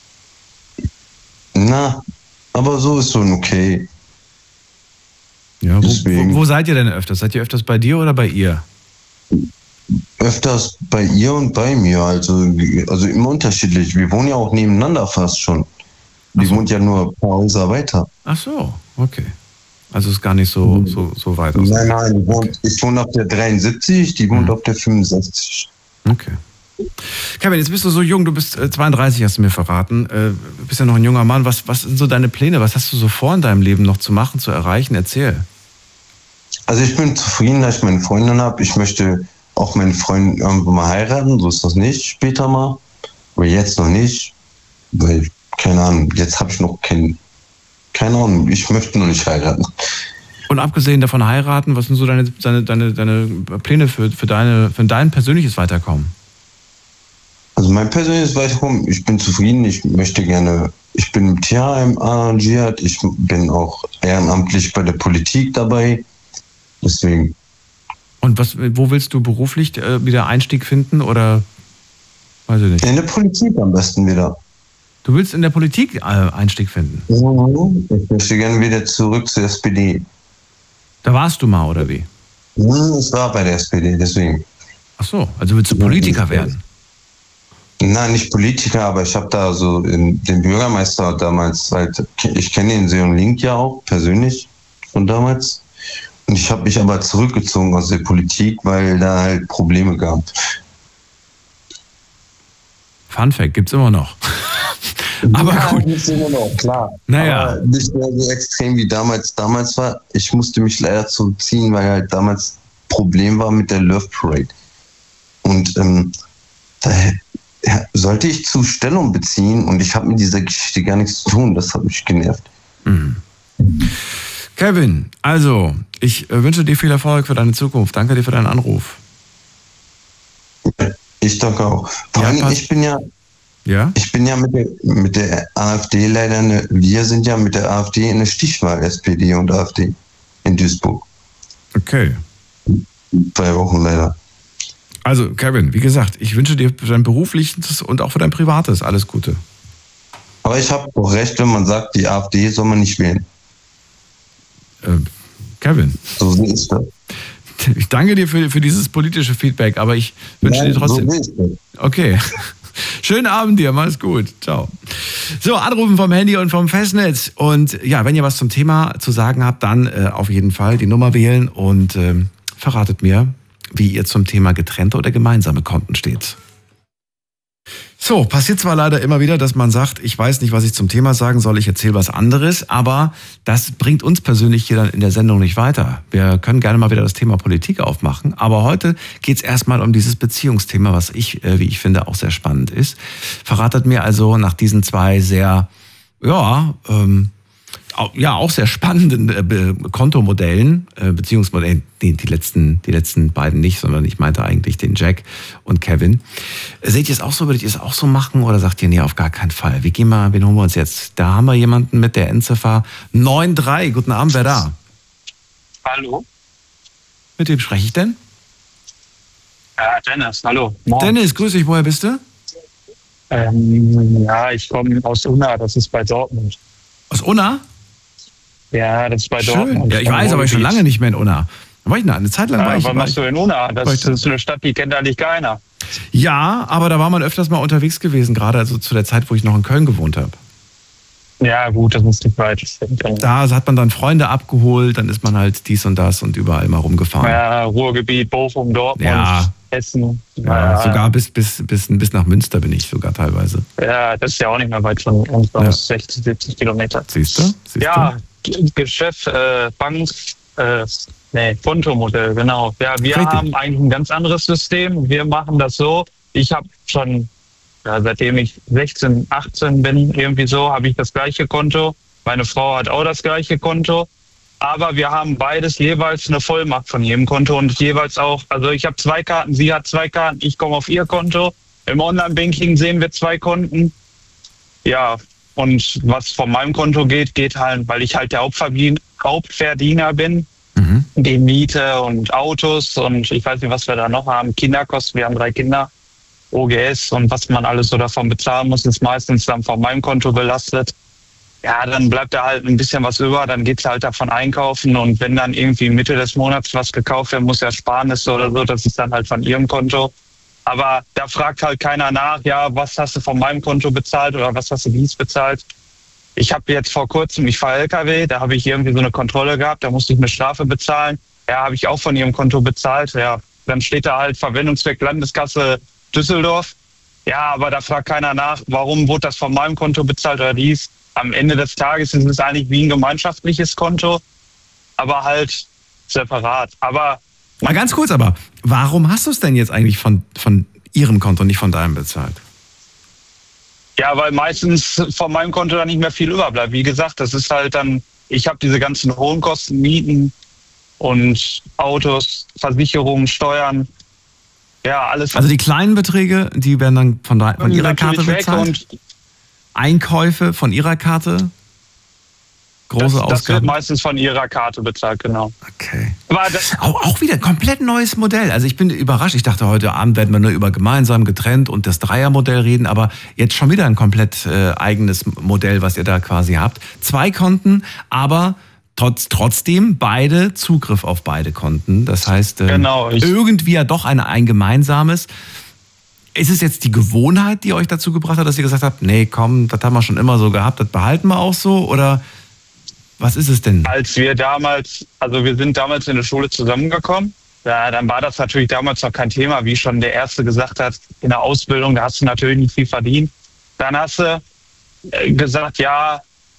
Na, aber so ist schon okay.
Ja, wo,
Deswegen.
wo, wo seid ihr denn öfters? Seid ihr öfters bei dir oder bei ihr?
Öfters bei ihr und bei mir, also, also immer unterschiedlich. Wir wohnen ja auch nebeneinander fast schon. Die
Ach so.
wohnt ja nur ein paar Häuser weiter.
Ach so, okay. Also ist gar nicht so, so, so weit aus.
Nein, nein, die wohnt, ich wohne auf der dreiundsiebzig, die wohnt
Mhm.
auf der fünfundsechzig.
Okay. Kevin, jetzt bist du so jung, du bist äh, zweiunddreißig, hast du mir verraten. Äh, du bist ja noch ein junger Mann. Was, was sind so deine Pläne? Was hast du so vor in deinem Leben noch zu machen, zu erreichen? Erzähl.
Also ich bin zufrieden, dass ich meine Freundin habe. Ich möchte auch meinen Freund irgendwann mal heiraten, so ist das nicht, später mal. Aber jetzt noch nicht, weil, keine Ahnung, jetzt habe ich noch kein, keine Ahnung, ich möchte noch nicht heiraten.
Und abgesehen davon heiraten, was sind so deine, deine, deine, deine Pläne für, für, deine, für dein persönliches Weiterkommen?
Also mein persönliches Weiterkommen, ich bin zufrieden, ich möchte gerne, ich bin im Tierheim arrangiert, ich bin auch ehrenamtlich bei der Politik dabei, deswegen.
Und was, wo willst du beruflich äh, wieder Einstieg finden oder weiß ich nicht?
In der Politik am besten wieder.
Du willst in der Politik äh, Einstieg finden?
Ich möchte gerne wieder zurück zur S P D.
Da warst du mal, oder wie?
Hm, Ich war bei der S P D, deswegen.
Ach so, also willst du Politiker werden?
Nein, nicht Politiker, aber ich habe da so in, den Bürgermeister damals halt, ich kenne den Seon Link ja auch persönlich von damals. Und ich habe mich aber zurückgezogen aus der Politik, weil da halt Probleme gab.
Fun Fact, gibt's immer noch. Aber
ja,
gut.
Ist immer noch, klar.
Naja.
Aber nicht mehr so extrem wie damals. Damals war, ich musste mich leider zurückziehen, weil halt damals Problem war mit der Love Parade. Und ähm, da ja, sollte ich zu Stellung beziehen und ich habe mit dieser Geschichte gar nichts zu tun. Das hat mich genervt.
Mhm. Kevin, also, ich äh, wünsche dir viel Erfolg für deine Zukunft. Danke dir für deinen Anruf.
Ich danke auch. Vor
Ja,
allem,
passt.
ich bin ja,
Ja?
ich bin ja mit der, mit der AfD leider eine, wir sind ja mit der AfD in der Stichwahl, S P D und AfD in Duisburg.
Okay.
Zwei Wochen leider.
Also, Kevin, wie gesagt, ich wünsche dir für dein berufliches und auch für dein privates alles Gute.
Aber ich habe auch recht, wenn man sagt, die AfD soll man nicht wählen.
Äh, Kevin,
So ist das.
Ich danke dir für, für dieses politische Feedback, aber ich wünsche dir trotzdem...
So
okay. Schönen Abend dir, mach's gut. Ciao. So, anrufen vom Handy und vom Festnetz. Und ja, wenn ihr was zum Thema zu sagen habt, dann äh, auf jeden Fall die Nummer wählen und äh, verratet mir, wie ihr zum Thema getrennte oder gemeinsame Konten steht. So, passiert zwar leider immer wieder, dass man sagt, ich weiß nicht, was ich zum Thema sagen soll, ich erzähle was anderes, aber das bringt uns persönlich hier dann in der Sendung nicht weiter. Wir können gerne mal wieder das Thema Politik aufmachen, aber heute geht es erstmal um dieses Beziehungsthema, was ich, äh, wie ich finde, auch sehr spannend ist. Verratet mir also nach diesen zwei sehr, ja, ähm, ja, auch sehr spannenden äh, Kontomodellen, äh, Beziehungsmodellen, die, die, letzten, die letzten beiden nicht, sondern ich meinte eigentlich den Jack und Kevin. Seht ihr es auch so, würdet ihr es auch so machen oder sagt ihr, nee, auf gar keinen Fall? Wie gehen wir, wen holen wir uns jetzt? Da haben wir jemanden mit der Endziffer neun drei. Guten Abend, wer da?
Hallo.
Mit wem spreche ich denn?
Ja, Dennis, hallo. Morgen.
Dennis, grüß dich, woher bist du?
Ähm, ja, ich komme aus Unna, das ist bei Dortmund.
Aus Unna?
Ja, das ist bei
Schön.
Dortmund.
Ja, ich weiß, aber ich schon lange nicht mehr in Unna. War ich eine, eine Zeit lang
Ja,
war ich.
was machst du in Unna? Das,
war ich-
das ist eine Stadt, die kennt eigentlich keiner.
Ja, aber da war man öfters mal unterwegs gewesen, gerade also zu der Zeit, wo ich noch in Köln gewohnt habe.
Ja, gut, das ist nicht weit.
Da hat man dann Freunde abgeholt, dann ist man halt dies und das und überall mal rumgefahren.
Ja, Ruhrgebiet, Bochum, Dortmund,
Ja.
Essen.
Ja, sogar bis, bis, bis, bis nach Münster bin ich sogar teilweise.
Ja, das ist ja auch nicht mehr weit von uns,
Ja.
sechzig, siebzig Kilometer.
Siehst du? Siehst
Ja, G- Geschäft, äh, Bank, äh, nee, Kontomodell, genau. Ja, wir
Richtig.
haben eigentlich ein ganz anderes System. Wir machen das so. Ich habe schon, ja, seitdem ich sechzehn, achtzehn bin, irgendwie so, habe ich das gleiche Konto. Meine Frau hat auch das gleiche Konto. Aber wir haben beides jeweils eine Vollmacht von jedem Konto und jeweils auch, also ich habe zwei Karten, sie hat zwei Karten, ich komme auf ihr Konto. Im Online-Banking sehen wir zwei Konten. Ja, und was von meinem Konto geht, geht halt, weil ich halt der Hauptverdien- Hauptverdiener bin.
Mhm.
Die Miete und Autos und ich weiß nicht, was wir da noch haben. Kinderkosten, wir haben drei Kinder. O G S und was man alles so davon bezahlen muss, ist meistens dann von meinem Konto belastet. Ja, dann bleibt da halt ein bisschen was über, dann geht's halt davon einkaufen und wenn dann irgendwie Mitte des Monats was gekauft werden muss, Ersparnisse oder so, das ist dann halt von ihrem Konto. Aber da fragt halt keiner nach, ja, was hast du von meinem Konto bezahlt oder was hast du dies bezahlt. Ich habe jetzt vor kurzem, ich fahre L K W, da habe ich irgendwie so eine Kontrolle gehabt, da musste ich eine Strafe bezahlen. Ja, habe ich auch von ihrem Konto bezahlt. Ja, dann steht da halt Verwendungszweck Landeskasse Düsseldorf. Ja, aber da fragt keiner nach, warum wurde das von meinem Konto bezahlt oder dies. Am Ende des Tages ist es eigentlich wie ein gemeinschaftliches Konto, aber halt separat. Aber
Mal ganz kurz aber, warum hast du es denn jetzt eigentlich von, von ihrem Konto, nicht von deinem bezahlt?
ja, weil meistens von meinem Konto dann nicht mehr viel überbleibt. Wie gesagt, das ist halt dann, ich habe diese ganzen hohen Kosten, Mieten und Autos, Versicherungen, Steuern, ja, alles.
Also die kleinen Beträge, die werden dann von, de- von ihrer
natürlich
Karte
weg
bezahlt?
und
Einkäufe von ihrer Karte? Große
das, das wird
Ausgaben?
meistens von ihrer Karte bezahlt, genau.
Okay.
Aber das,
Auch, auch wieder ein komplett neues Modell. Also ich bin überrascht. Ich dachte, heute Abend werden wir nur über gemeinsam, getrennt und das Dreiermodell reden, aber jetzt schon wieder ein komplett äh, eigenes Modell, was ihr da quasi habt. Zwei Konten, aber trotz, trotzdem beide Zugriff auf beide Konten. Das heißt, ähm,
Genau, ich-
irgendwie ja doch ein, ein gemeinsames. Ist es jetzt die Gewohnheit, die euch dazu gebracht hat, dass ihr gesagt habt, nee, komm, das haben wir schon immer so gehabt, das behalten wir auch so? Oder was ist es denn?
als wir damals, also wir sind damals in der Schule zusammengekommen, ja, dann war das natürlich damals noch kein Thema, wie schon der Erste gesagt hat, in der Ausbildung, da hast du natürlich nicht viel verdient. Dann hast du äh, gesagt, ja,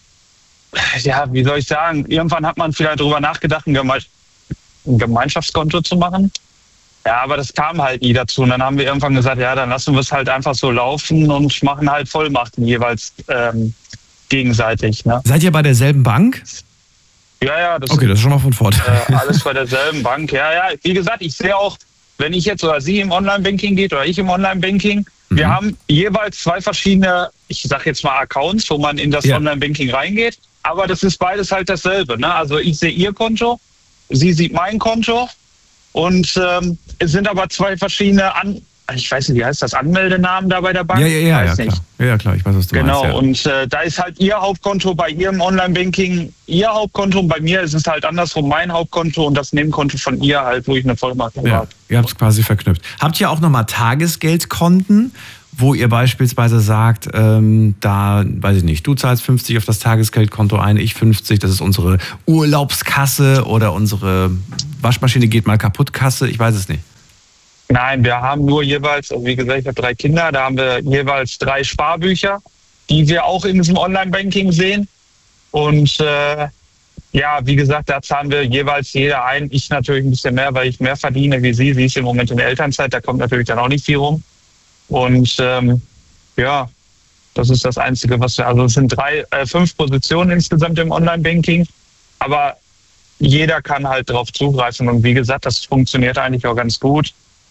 ja, wie soll ich sagen, irgendwann hat man vielleicht darüber nachgedacht, ein, Geme ein Gemeinschaftskonto zu machen. Ja, aber das kam halt nie dazu. Und dann haben wir irgendwann gesagt, ja, dann lassen wir es halt einfach so laufen und machen halt Vollmachten jeweils ähm, gegenseitig. Ne?
Seid ihr bei derselben Bank?
Ja, ja, das
Okay, das ist schon mal von Vorteil.
äh, alles bei derselben Bank. Ja, ja, wie gesagt, ich sehe auch, wenn ich jetzt oder Sie im Online-Banking geht oder ich im Online-Banking,
Mhm.
wir haben jeweils zwei verschiedene, ich sage jetzt mal Accounts, wo man in das
Ja.
Online-Banking reingeht. Aber das ist beides halt dasselbe. Ne? Also ich sehe Ihr Konto, Sie sieht mein Konto und ähm, es sind aber zwei verschiedene An ich weiß nicht, wie heißt das, Anmeldenamen da bei der Bank?
Ja, ja, ja,
ich
ja,
weiß
klar.
nicht.
Ja, ja, klar, ich weiß, was du
Genau,
meinst.
ja. Und äh, da ist halt Ihr Hauptkonto bei Ihrem Online-Banking Ihr Hauptkonto. Bei mir ist es halt andersrum mein Hauptkonto und das Nebenkonto von ihr halt, wo ich eine Vollmacht habe.
Ja, ihr habt es quasi verknüpft. Habt ihr auch nochmal Tagesgeldkonten, wo ihr beispielsweise sagt, ähm, da, weiß ich nicht, du zahlst fünfzig auf das Tagesgeldkonto ein, ich fünfzig, das ist unsere Urlaubskasse oder unsere Waschmaschine geht mal kaputt Kasse, ich weiß es nicht.
Nein, wir haben nur jeweils, also wie gesagt, ich habe drei Kinder, da haben wir jeweils drei Sparbücher, die wir auch in diesem Online-Banking sehen. Und äh, ja, wie gesagt, da zahlen wir jeweils jeder ein. Ich natürlich ein bisschen mehr, weil ich mehr verdiene wie sie. Sie ist im Moment in der Elternzeit, da kommt natürlich dann auch nicht viel rum. Und ähm, ja, das ist das Einzige, was wir, also es sind drei, äh, fünf Positionen insgesamt im Online-Banking, aber jeder kann halt drauf zugreifen. Und wie gesagt, das funktioniert eigentlich auch ganz gut.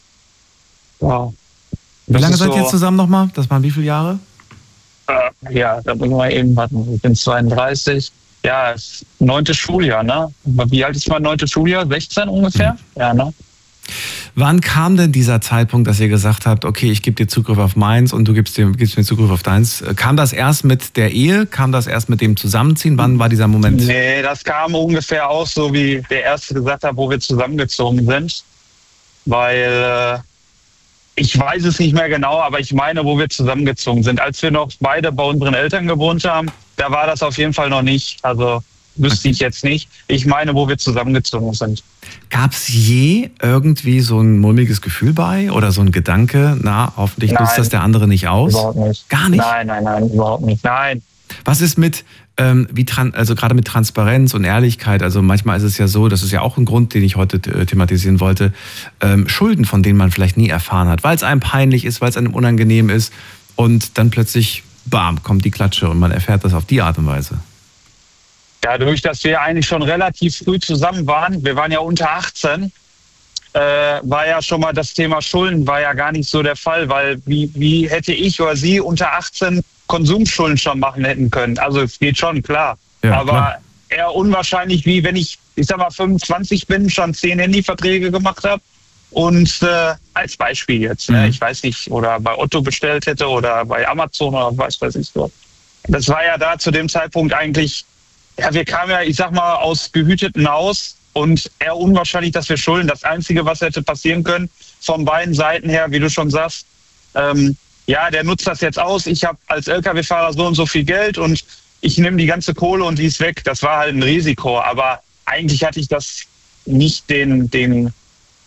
Ja.
Wie lange seid ihr jetzt zusammen nochmal? Das waren wie viele Jahre?
Äh, ja, da müssen wir eben warten. Ich bin zweiunddreißig. Ja, neuntes Schuljahr, ne? Wie alt ist mein neuntes Schuljahr? sechzehn ungefähr? Mhm. Ja, ne?
Wann kam denn dieser Zeitpunkt, dass ihr gesagt habt, okay, ich gebe dir Zugriff auf meins und du gibst, dir, gibst mir Zugriff auf deins? Kam das erst mit der Ehe? Kam das erst mit dem Zusammenziehen? Wann war dieser Moment?
Nee, das kam ungefähr auch so, wie der Erste gesagt hat, wo wir zusammengezogen sind. Weil... Äh, Ich weiß es nicht mehr genau, aber ich meine, wo wir zusammengezogen sind. Als wir noch beide bei unseren Eltern gewohnt haben, da war das auf jeden Fall noch nicht. Also wüsste ich jetzt nicht. Ich meine, wo wir zusammengezogen sind. Gab
es je irgendwie so ein mulmiges Gefühl bei oder so ein Gedanke, na, hoffentlich nutzt das der andere nicht aus?
Überhaupt nicht.
Gar nicht?
Nein, nein, nein, überhaupt nicht. Nein.
Was ist mit, ähm, wie tran- also gerade mit Transparenz und Ehrlichkeit? Also manchmal ist es ja so, das ist ja auch ein Grund, den ich heute äh, thematisieren wollte, ähm, Schulden, von denen man vielleicht nie erfahren hat, weil es einem peinlich ist, weil es einem unangenehm ist und dann plötzlich, bam, kommt die Klatsche und man erfährt das auf die Art und Weise.
Dadurch, dass wir eigentlich schon relativ früh zusammen waren, wir waren ja unter achtzehn, äh, war ja schon mal das Thema Schulden war ja gar nicht so der Fall, weil wie, wie hätte ich oder sie unter achtzehn Konsumschulden schon machen hätten können? Also es geht schon, klar. Ja, aber klar. Eher unwahrscheinlich, wie wenn ich, ich sag mal, fünfundzwanzig bin, schon zehn Handyverträge gemacht habe und äh, als Beispiel jetzt, mhm. ne, ich weiß nicht, oder bei Otto bestellt hätte oder bei Amazon oder was weiß ich so. Das war ja da zu dem Zeitpunkt eigentlich, ja, wir kamen ja, ich sag mal, aus behüteten Haus und eher unwahrscheinlich, dass wir schulden. Das Einzige, was hätte passieren können, von beiden Seiten her, wie du schon sagst, ähm, ja, der nutzt das jetzt aus, ich habe als L K W-Fahrer so und so viel Geld und ich nehme die ganze Kohle und die ist weg. Das war halt ein Risiko, aber eigentlich hatte ich das nicht den, den,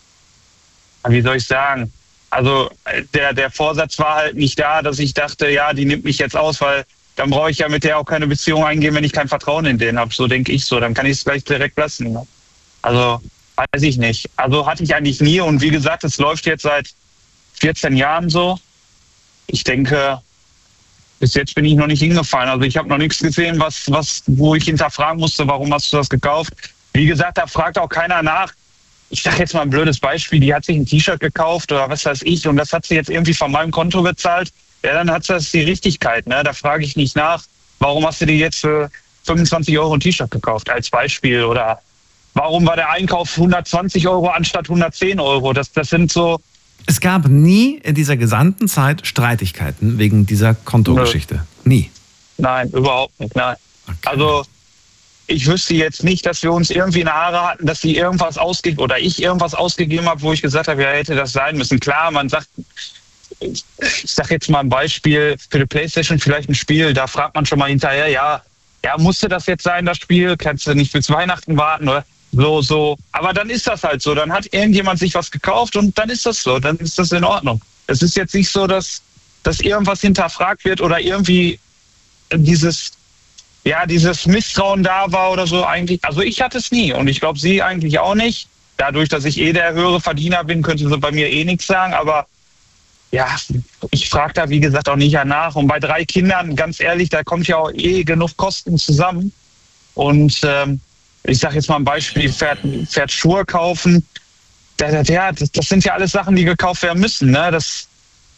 wie soll ich sagen, also der, der Vorsatz war halt nicht da, dass ich dachte, ja, die nimmt mich jetzt aus, weil dann brauche ich ja mit der auch keine Beziehung eingehen, wenn ich kein Vertrauen in den habe. So denke ich so, dann kann ich es gleich direkt lassen. Ne? Also weiß ich nicht. Also hatte ich eigentlich nie und wie gesagt, es läuft jetzt seit vierzehn Jahren so. Ich denke, bis jetzt bin ich noch nicht hingefallen. Also ich habe noch nichts gesehen, was, was, wo ich hinterfragen musste, warum hast du das gekauft. Wie gesagt, da fragt auch keiner nach. Ich sage jetzt mal ein blödes Beispiel, die hat sich ein T-Shirt gekauft oder was weiß ich und das hat sie jetzt irgendwie von meinem Konto bezahlt. Ja, dann hat das die Richtigkeit. Ne? Da frage ich nicht nach, warum hast du dir jetzt für fünfundzwanzig Euro ein T-Shirt gekauft als Beispiel oder warum war der Einkauf hundertzwanzig Euro anstatt hundertzehn Euro. Das, das sind so...
Es gab nie in dieser gesamten Zeit Streitigkeiten wegen dieser Kontogeschichte. Nie.
Nein, überhaupt nicht. Nein. Okay. Also ich wüsste jetzt nicht, dass wir uns irgendwie in die Haare hatten, dass sie irgendwas ausgegeben oder ich irgendwas ausgegeben habe, wo ich gesagt habe, ja, hätte das sein müssen. Klar, man sagt, ich sage jetzt mal ein Beispiel für die PlayStation, vielleicht ein Spiel, da fragt man schon mal hinterher, ja, ja, musste das jetzt sein, das Spiel? Kannst du nicht bis Weihnachten warten oder so, so. Aber dann ist das halt so. Dann hat irgendjemand sich was gekauft und dann ist das so. Dann ist das in Ordnung. Es ist jetzt nicht so, dass, dass irgendwas hinterfragt wird oder irgendwie dieses, ja, dieses Misstrauen da war oder so eigentlich. Also ich hatte es nie und ich glaube, sie eigentlich auch nicht. Dadurch, dass ich eh der höhere Verdiener bin, könnte sie bei mir eh nichts sagen, aber ja, ich frage da, wie gesagt, auch nicht nach. Und bei drei Kindern, ganz ehrlich, da kommt ja auch eh genug Kosten zusammen. Und ähm, ich sage jetzt mal ein Beispiel, fährt, fährt Schuhe kaufen. Der, der, das, das sind ja alles Sachen, die gekauft werden müssen. Ne? Das,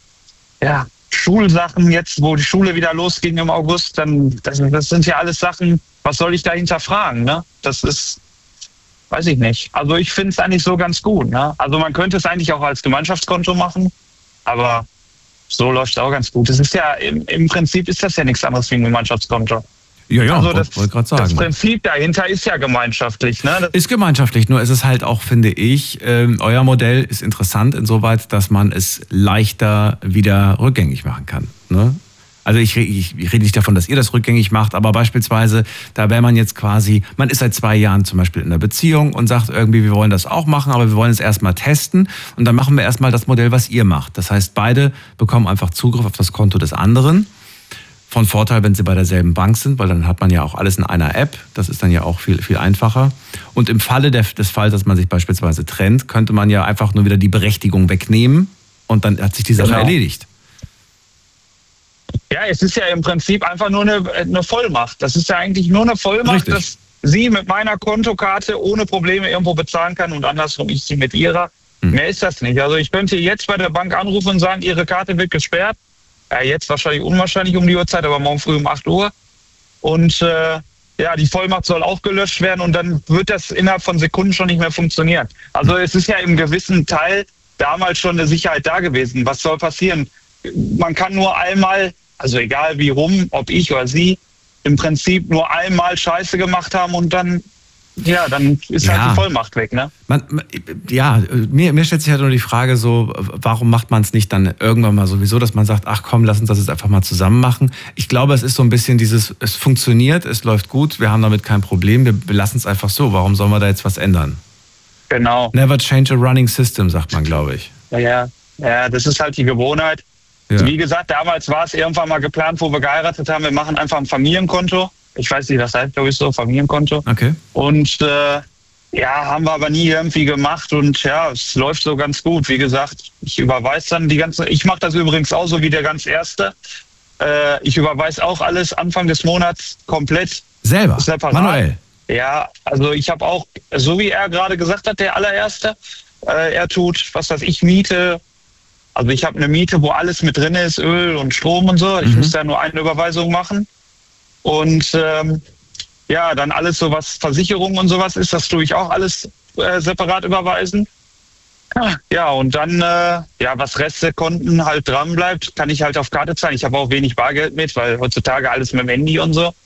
ja, Schulsachen jetzt, wo die Schule wieder losging im August, dann, das, das sind ja alles Sachen, was soll ich da hinterfragen? Ne? Das ist, weiß ich nicht. Also ich finde es eigentlich so ganz gut. Ne? Also man könnte es eigentlich auch als Gemeinschaftskonto machen. Aber so läuft es auch ganz gut. Es ist ja, im, im Prinzip ist das ja nichts anderes wie ein Gemeinschaftskonto.
Ja, ja,
also das,
wollte gerade sagen.
Das Prinzip dahinter ist ja gemeinschaftlich. Ne? Das
ist gemeinschaftlich, nur ist es halt auch, finde ich, ähm, euer Modell ist interessant insoweit, dass man es leichter wieder rückgängig machen kann. Ne? Also ich, ich, ich rede nicht davon, dass ihr das rückgängig macht, aber beispielsweise, da wäre man jetzt quasi, man ist seit zwei Jahren zum Beispiel in einer Beziehung und sagt irgendwie, wir wollen das auch machen, aber wir wollen es erstmal testen und dann machen wir erstmal das Modell, was ihr macht. Das heißt, beide bekommen einfach Zugriff auf das Konto des anderen. Von Vorteil, wenn sie bei derselben Bank sind, weil dann hat man ja auch alles in einer App. Das ist dann ja auch viel, viel einfacher. Und im Falle der, des Falls, dass man sich beispielsweise trennt, könnte man ja einfach nur wieder die Berechtigung wegnehmen und dann hat sich die Sache
genau.
erledigt.
Ja, es ist ja im Prinzip einfach nur eine, eine Vollmacht. Das ist ja eigentlich nur eine Vollmacht,
Richtig.
dass sie mit meiner Kontokarte ohne Probleme irgendwo bezahlen kann und andersrum ich sie mit ihrer. Hm. Mehr ist das nicht. Also ich könnte jetzt bei der Bank anrufen und sagen, ihre Karte wird gesperrt. Ja, jetzt wahrscheinlich unwahrscheinlich um die Uhrzeit, aber morgen früh um acht Uhr. Und äh, ja, die Vollmacht soll auch gelöscht werden und dann wird das innerhalb von Sekunden schon nicht mehr funktionieren. Also es ist ja im gewissen Teil damals schon eine Sicherheit da gewesen. Was soll passieren? Man kann nur einmal, also egal wie rum, ob ich oder sie, im Prinzip nur einmal Scheiße gemacht haben und dann, ja, dann ist
ja.
halt die Vollmacht weg, ne?
Man, ja, mir, mir stellt sich halt nur die Frage so, warum macht man es nicht dann irgendwann mal sowieso, dass man sagt, ach komm, lass uns das jetzt einfach mal zusammen machen. Ich glaube, es ist so ein bisschen dieses, es funktioniert, es läuft gut, wir haben damit kein Problem, wir lassen es einfach so. Warum sollen wir da jetzt was ändern?
Genau.
Never change a running system, sagt man, glaube ich.
Ja, ja, ja, das ist halt die Gewohnheit. Ja. Wie gesagt, damals war es irgendwann mal geplant, wo wir geheiratet haben, wir machen einfach ein Familienkonto. Ich weiß nicht, das heißt, glaube ich, so, Familienkonto.
Okay.
Und äh, ja, haben wir aber nie irgendwie gemacht und ja, es läuft so ganz gut. Wie gesagt, ich überweise dann die ganze, ich mache das übrigens auch so wie der ganz Erste. Äh, ich überweise auch alles Anfang des Monats komplett.
Selber?
Separat.
Manuell?
Ja, also ich habe auch, so wie er gerade gesagt hat, der allererste, äh, er tut, was weiß ich, Miete. Also ich habe eine Miete, wo alles mit drin ist, Öl und Strom und so. Ich mhm. muss da nur eine Überweisung machen. Und ähm, ja, dann alles so, was Versicherung und sowas ist, das tue ich auch alles äh, separat überweisen. Ja, und dann, äh, ja, was Restekonten halt dran bleibt, kann ich halt auf Karte zahlen. Ich habe auch wenig Bargeld mit, weil heutzutage alles mit dem Handy und so.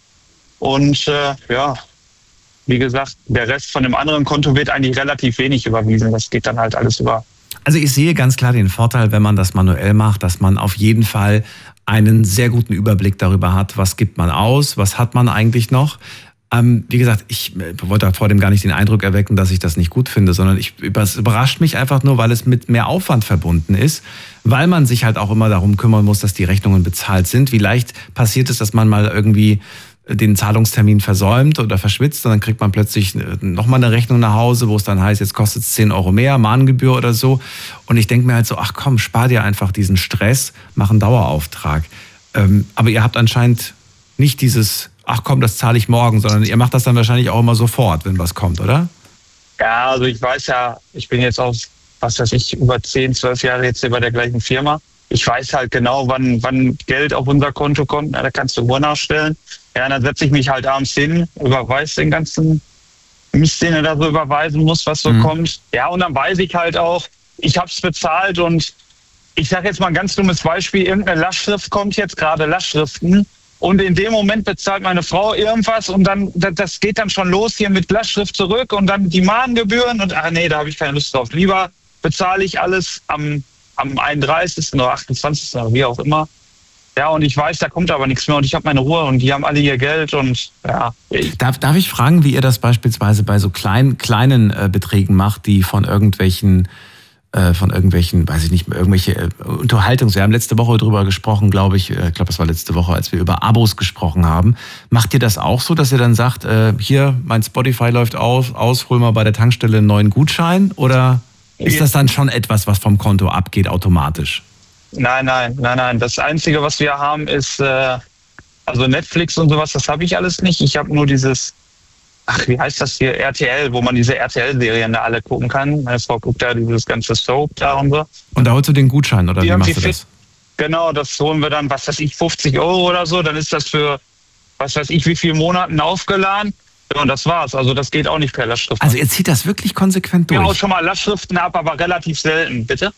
Und äh, ja, wie gesagt, der Rest von dem anderen Konto wird eigentlich relativ wenig überwiesen. Das geht dann halt alles über.
Also ich sehe ganz klar den Vorteil, wenn man das manuell macht, dass man auf jeden Fall einen sehr guten Überblick darüber hat, was gibt man aus, was hat man eigentlich noch. Ähm, wie gesagt, ich wollte vor dem gar nicht den Eindruck erwecken, dass ich das nicht gut finde, sondern ich, es überrascht mich einfach nur, weil es mit mehr Aufwand verbunden ist, weil man sich halt auch immer darum kümmern muss, dass die Rechnungen bezahlt sind. Wie leicht passiert es, dass man mal irgendwie den Zahlungstermin versäumt oder verschwitzt und dann kriegt man plötzlich nochmal eine Rechnung nach Hause, wo es dann heißt, jetzt kostet es zehn Euro mehr, Mahngebühr oder so. Und ich denke mir halt so, ach komm, spar dir einfach diesen Stress, mach einen Dauerauftrag. Ähm, aber ihr habt anscheinend nicht dieses, ach komm, das zahle ich morgen, sondern ihr macht das dann wahrscheinlich auch immer sofort, wenn was kommt, oder?
Ja, also ich weiß ja, ich bin jetzt auf, was weiß ich, über zehn, zwölf Jahre jetzt hier bei der gleichen Firma. Ich weiß halt genau, wann, wann Geld auf unser Konto kommt. Na, da kannst du Uhr nachstellen. Ja, dann setze ich mich halt abends hin, überweise den ganzen Mist, den er da so überweisen muss, was so mhm. kommt. Ja, und dann weiß ich halt auch, ich habe es bezahlt und ich sage jetzt mal ein ganz dummes Beispiel, irgendeine Lastschrift kommt jetzt, gerade Lastschriften, und in dem Moment bezahlt meine Frau irgendwas und dann, das geht dann schon los hier mit Lastschrift zurück und dann die Mahngebühren und ach nee, da habe ich keine Lust drauf. Lieber bezahle ich alles am, am einunddreißigsten oder achtundzwanzigsten oder wie auch immer. Ja, und ich weiß, da kommt aber nichts mehr und ich habe meine Ruhe und die haben alle ihr Geld und ja.
Darf, darf ich fragen, wie ihr das beispielsweise bei so klein, kleinen äh, Beträgen macht, die von irgendwelchen, äh, von irgendwelchen, weiß ich nicht, irgendwelche äh, Unterhaltungs... Wir haben letzte Woche drüber gesprochen, glaube ich, äh, ich glaube, das war letzte Woche, als wir über Abos gesprochen haben. Macht ihr das auch so, dass ihr dann sagt, äh, hier, mein Spotify läuft aus, aus, hol mal bei der Tankstelle einen neuen Gutschein? Oder ist das dann schon etwas, was vom Konto abgeht automatisch?
Nein, nein, nein, nein. Das Einzige, was wir haben, ist, äh, also Netflix und sowas, das habe ich alles nicht. Ich habe nur dieses, ach, wie heißt das hier, R T L, wo man diese R T L-Serien da alle gucken kann. Meine Frau guckt da dieses ganze Soap da und so.
Und da holst du den Gutschein, oder
die
wie machst du das?
Genau, das holen wir dann, was weiß ich, fünfzig Euro oder so. Dann ist das für, was weiß ich, wie viele Monaten aufgeladen. Ja, und das war's. Also das geht auch nicht per Lastschrift.
Also ihr zieht das wirklich konsequent durch?
Ja, auch schon mal Lastschriften ab, aber relativ selten, bitte.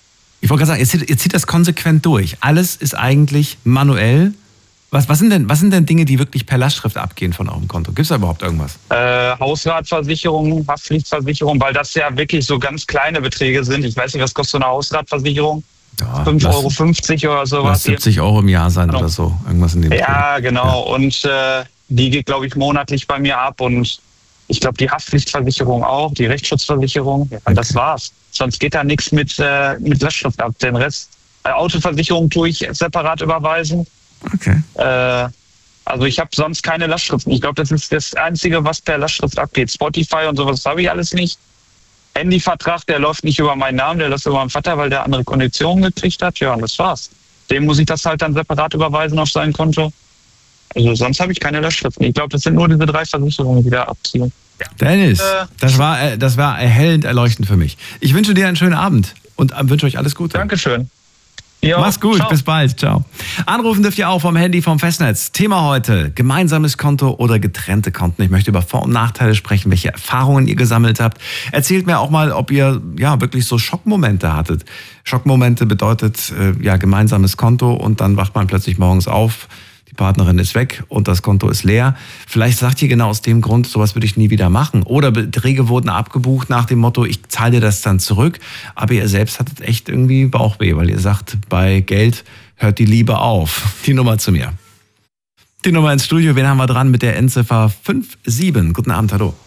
Ich wollte gerade sagen, ihr zieht, ihr zieht das konsequent durch. Alles ist eigentlich manuell. Was, was, sind denn, was sind denn Dinge, die wirklich per Lastschrift abgehen von eurem Konto? Gibt es da überhaupt irgendwas?
Äh, Hausratversicherung, Haftpflichtversicherung, weil das ja wirklich so ganz kleine Beträge sind. Ich weiß nicht, was kostet so eine Hausratversicherung?
Ja,
fünf Euro fünfzig oder sowas.
Lass siebzig Euro im Jahr sein oder so. Irgendwas in dem
Ja, genau. Ja. Und äh, die geht, glaube ich, monatlich bei mir ab. Und ich glaube, die Haftpflichtversicherung auch, die Rechtsschutzversicherung. Ja, okay. Das war's. Sonst geht da nichts mit, äh, mit Lastschrift ab. Den Rest, äh, Autoversicherung tue ich separat überweisen.
Okay.
Äh, also ich habe sonst keine Lastschriften. Ich glaube, das ist das Einzige, was per Lastschrift abgeht. Spotify und sowas habe ich alles nicht. Handyvertrag, der läuft nicht über meinen Namen, der läuft über meinen Vater, weil der andere Konditionen gekriegt hat. Ja, und das war's. Dem muss ich das halt dann separat überweisen auf sein Konto. Also sonst habe ich keine Lastschriften. Ich glaube, das sind nur diese drei Versicherungen, die da abziehen. Ja.
Dennis, äh, das war, äh, das war erhellend erleuchtend für mich. Ich wünsche dir einen schönen Abend und äh, wünsche euch alles Gute.
Dankeschön. Jo,
mach's gut,
ciao.
Bis bald, ciao. Anrufen dürft ihr auch vom Handy vom Festnetz. Thema heute, gemeinsames Konto oder getrennte Konten. Ich möchte über Vor- und Nachteile sprechen, welche Erfahrungen ihr gesammelt habt. Erzählt mir auch mal, ob ihr ja wirklich so Schockmomente hattet. Schockmomente bedeutet äh, ja gemeinsames Konto und dann wacht man plötzlich morgens auf, die Partnerin ist weg und das Konto ist leer. Vielleicht sagt ihr genau aus dem Grund, sowas würde ich nie wieder machen. Oder Beträge wurden abgebucht nach dem Motto, ich zahle dir das dann zurück. Aber ihr selbst hattet echt irgendwie Bauchweh, weil ihr sagt, bei Geld hört die Liebe auf. Die Nummer zu mir. Die Nummer ins Studio, wen haben wir dran mit der Endziffer fünf sieben? Guten Abend, hallo.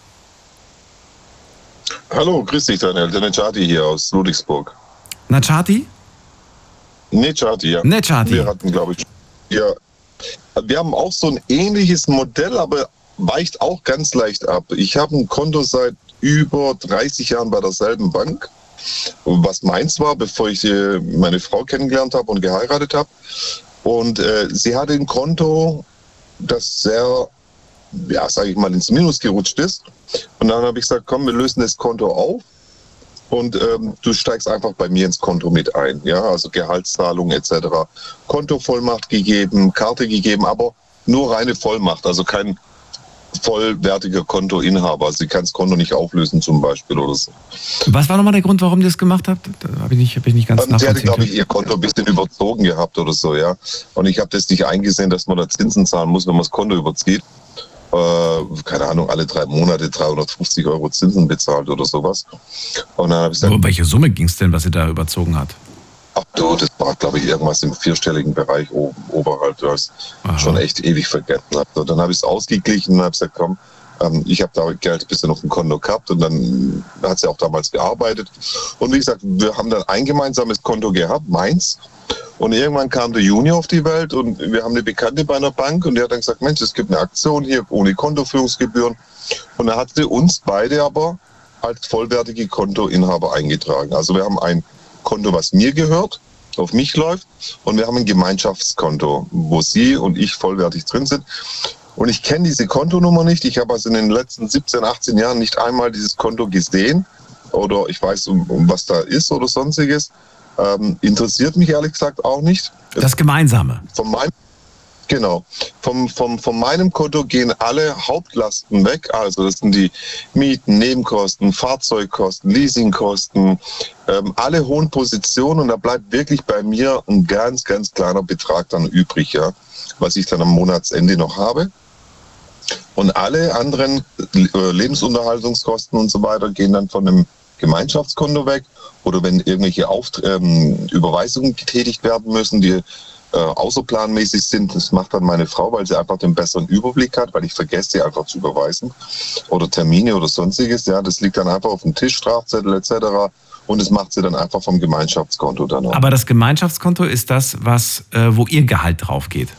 Hallo, grüß dich Daniel, der Necati hier aus Ludwigsburg.
Necati?
Necati, ja.
Necati.
Wir hatten, glaube ich, ja. Wir haben auch so ein ähnliches Modell, aber weicht auch ganz leicht ab. Ich habe ein Konto seit über dreißig Jahren bei derselben Bank, was meins war, bevor ich meine Frau kennengelernt habe und geheiratet habe. Und äh, sie hatte ein Konto, das sehr, ja, sage ich mal, ins Minus gerutscht ist. Und dann habe ich gesagt, komm, wir lösen das Konto auf. Und ähm, du steigst einfach bei mir ins Konto mit ein, ja, also Gehaltszahlung et cetera. Kontovollmacht gegeben, Karte gegeben, aber nur reine Vollmacht, also kein vollwertiger Kontoinhaber. Also sie kann das Konto nicht auflösen zum Beispiel oder so.
Was war nochmal der Grund, warum ihr das gemacht habt? Da habe ich nicht, hab ich nicht ganz
ähm, nachvollziehen. Sie hatte, glaube ich,
können.
ihr Konto ein bisschen überzogen gehabt oder so, ja. Und ich habe das nicht eingesehen, dass man da Zinsen zahlen muss, wenn man das Konto überzieht. Äh, keine Ahnung, alle drei Monate dreihundertfünfzig Euro Zinsen bezahlt oder sowas. Und dann habe ich gesagt,
um welche Summe ging es denn, was sie da überzogen hat?
Ach du, das war, glaube ich, irgendwas im vierstelligen Bereich oben, oberhalb. Das schon echt ewig vergessen. Also, dann habe ich es ausgeglichen und habe gesagt, komm, ähm, ich habe da Geld ein bisschen auf dem Konto gehabt und dann hat sie auch damals gearbeitet. Und wie gesagt, wir haben dann ein gemeinsames Konto gehabt, meins. Und irgendwann kam der Junior auf die Welt und wir haben eine Bekannte bei einer Bank und der hat dann gesagt, Mensch, es gibt eine Aktion hier ohne Kontoführungsgebühren. Und da hat sie uns beide aber als vollwertige Kontoinhaber eingetragen. Also wir haben ein Konto, was mir gehört, auf mich läuft, und wir haben ein Gemeinschaftskonto, wo sie und ich vollwertig drin sind. Und ich kenne diese Kontonummer nicht. Ich habe also in den letzten siebzehn, achtzehn Jahren nicht einmal dieses Konto gesehen oder ich weiß, um, um was da ist oder sonstiges. Ähm, interessiert mich ehrlich gesagt auch nicht.
Das Gemeinsame.
Von meinem, genau. Vom, vom, von meinem Konto gehen alle Hauptlasten weg. Also das sind die Mieten, Nebenkosten, Fahrzeugkosten, Leasingkosten, ähm, alle hohen Positionen. Und da bleibt wirklich bei mir ein ganz, ganz kleiner Betrag dann übrig, ja, was ich dann am Monatsende noch habe. Und alle anderen äh, Lebensunterhaltungskosten und so weiter gehen dann von dem Gemeinschaftskonto weg. Oder wenn irgendwelche Auft- ähm, Überweisungen getätigt werden müssen, die äh, außerplanmäßig sind, das macht dann meine Frau, weil sie einfach den besseren Überblick hat, weil ich vergesse, sie einfach zu überweisen. Oder Termine oder sonstiges, ja, das liegt dann einfach auf dem Tisch, Strafzettel et cetera. Und das macht sie dann einfach vom Gemeinschaftskonto dann auch.
Aber das Gemeinschaftskonto ist das, was, äh, wo ihr Gehalt drauf geht?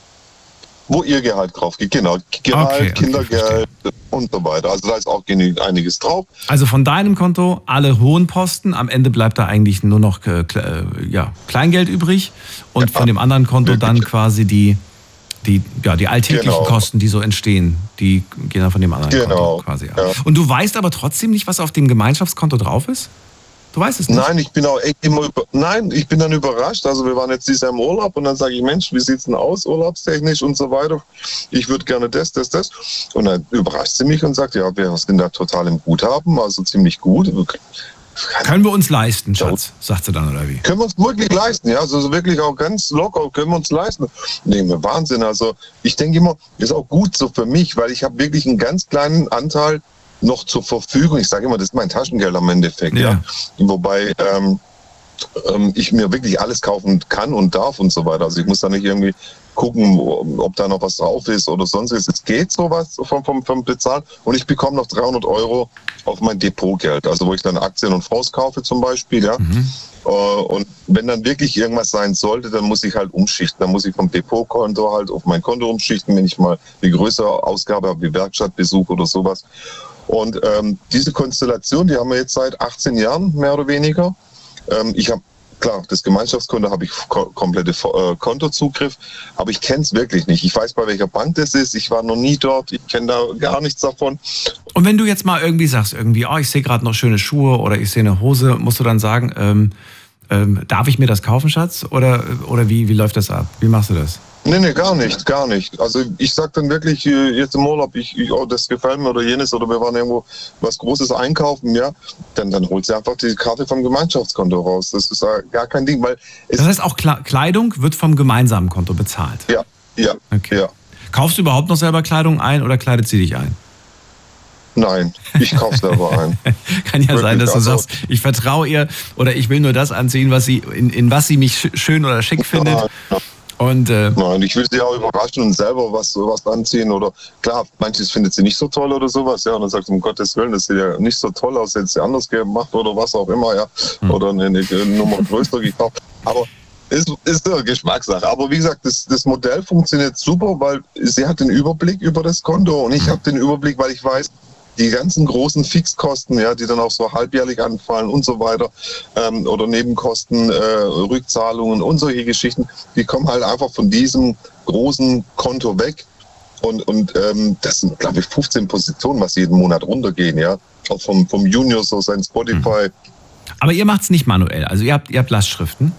Wo ihr Gehalt drauf geht, genau. Gehalt,
okay, okay,
Kindergeld und so weiter. Also da ist auch einiges drauf.
Also von deinem Konto alle hohen Posten, am Ende bleibt da eigentlich nur noch äh, ja, Kleingeld übrig und ja, von dem anderen Konto dann quasi die, die, ja, die alltäglichen genau. Kosten, die so entstehen, die gehen dann von dem anderen
genau.
Konto quasi ab.
Ja.
Und du weißt aber trotzdem nicht, was auf dem Gemeinschaftskonto drauf ist? Du weißt es nicht?
Nein, ich bin auch echt immer über, nein, ich bin dann überrascht. Also wir waren jetzt dieses Jahr im Urlaub und dann sage ich, Mensch, wie sieht's denn aus, urlaubstechnisch und so weiter. Ich würde gerne das, das, das. Und dann überrascht sie mich und sagt, ja, wir sind da total im Guthaben, also ziemlich gut.
Können wir uns leisten, Schatz, sagt sie dann, oder wie?
Können wir uns wirklich leisten, ja, also wirklich auch ganz locker, können wir uns leisten. Nee, Wahnsinn, also ich denke immer, ist auch gut so für mich, weil ich habe wirklich einen ganz kleinen Anteil noch zur Verfügung. Ich sage immer, das ist mein Taschengeld am Endeffekt, ja. ja. Wobei ähm, ähm, ich mir wirklich alles kaufen kann und darf und so weiter. Also ich muss da nicht irgendwie gucken, ob da noch was drauf ist oder sonstiges. Es geht sowas vom, vom, vom Bezahlen und ich bekomme noch dreihundert Euro auf mein Depotgeld, also wo ich dann Aktien und Fonds kaufe zum Beispiel, ja. Mhm. Und wenn dann wirklich irgendwas sein sollte, dann muss ich halt umschichten. Dann muss ich vom Depotkonto halt auf mein Konto umschichten, wenn ich mal eine größere Ausgabe habe, wie Werkstattbesuch oder sowas. Und ähm, diese Konstellation, die haben wir jetzt seit achtzehn Jahren, mehr oder weniger. Ähm, ich habe Klar, das Gemeinschaftskonto habe ich ko- komplette äh, Kontozugriff, aber ich kenne es wirklich nicht. Ich weiß, bei welcher Bank das ist, ich war noch nie dort, ich kenne da gar nichts davon.
Und wenn du jetzt mal irgendwie sagst, irgendwie, oh, ich sehe gerade noch schöne Schuhe oder ich sehe eine Hose, musst du dann sagen, ähm, ähm, darf ich mir das kaufen, Schatz? Oder, oder wie, wie läuft das ab? Wie machst du das?
Nee, nee, gar nicht, gar nicht. Also ich sag dann wirklich jetzt im Urlaub, ich, ich, oh, das gefällt mir oder jenes oder wir waren irgendwo was Großes einkaufen, ja, dann, dann holt sie einfach die Karte vom Gemeinschaftskonto raus. Das ist gar kein Ding, weil es
das heißt auch Kleidung wird vom gemeinsamen Konto bezahlt?
Ja, ja,
okay.
ja.
Kaufst du überhaupt noch selber Kleidung ein oder kleidet sie dich ein?
Nein, ich kaufe selber ein.
Kann ja Wirklich, sein, dass du also sagst, ich vertraue ihr oder ich will nur das anziehen, was sie, in, in was sie mich schön oder schick findet.
Ja, ja.
Und, äh,
Nein, ich will sie auch überraschen und selber was, was anziehen oder klar, manches findet sie nicht so toll oder sowas, ja, und dann sagt sie, um Gottes Willen, das sieht ja nicht so toll aus, hätte sie anders gemacht oder was auch immer, ja, hm. oder eine, eine Nummer größer gekauft, aber ist, ist eine Geschmackssache. Aber wie gesagt, das, das Modell funktioniert super, weil sie hat den Überblick über das Konto und ich habe den Überblick, weil ich weiß, die ganzen großen Fixkosten, ja, die dann auch so halbjährlich anfallen und so weiter, ähm, oder Nebenkosten, äh, Rückzahlungen und solche Geschichten, die kommen halt einfach von diesem großen Konto weg. Und, und ähm, das sind, glaube ich, fünfzehn Positionen, was jeden Monat runtergehen, ja. Auch vom, vom Junior, so sein Spotify.
Aber ihr macht es nicht manuell, also ihr habt, ihr habt Lastschriften?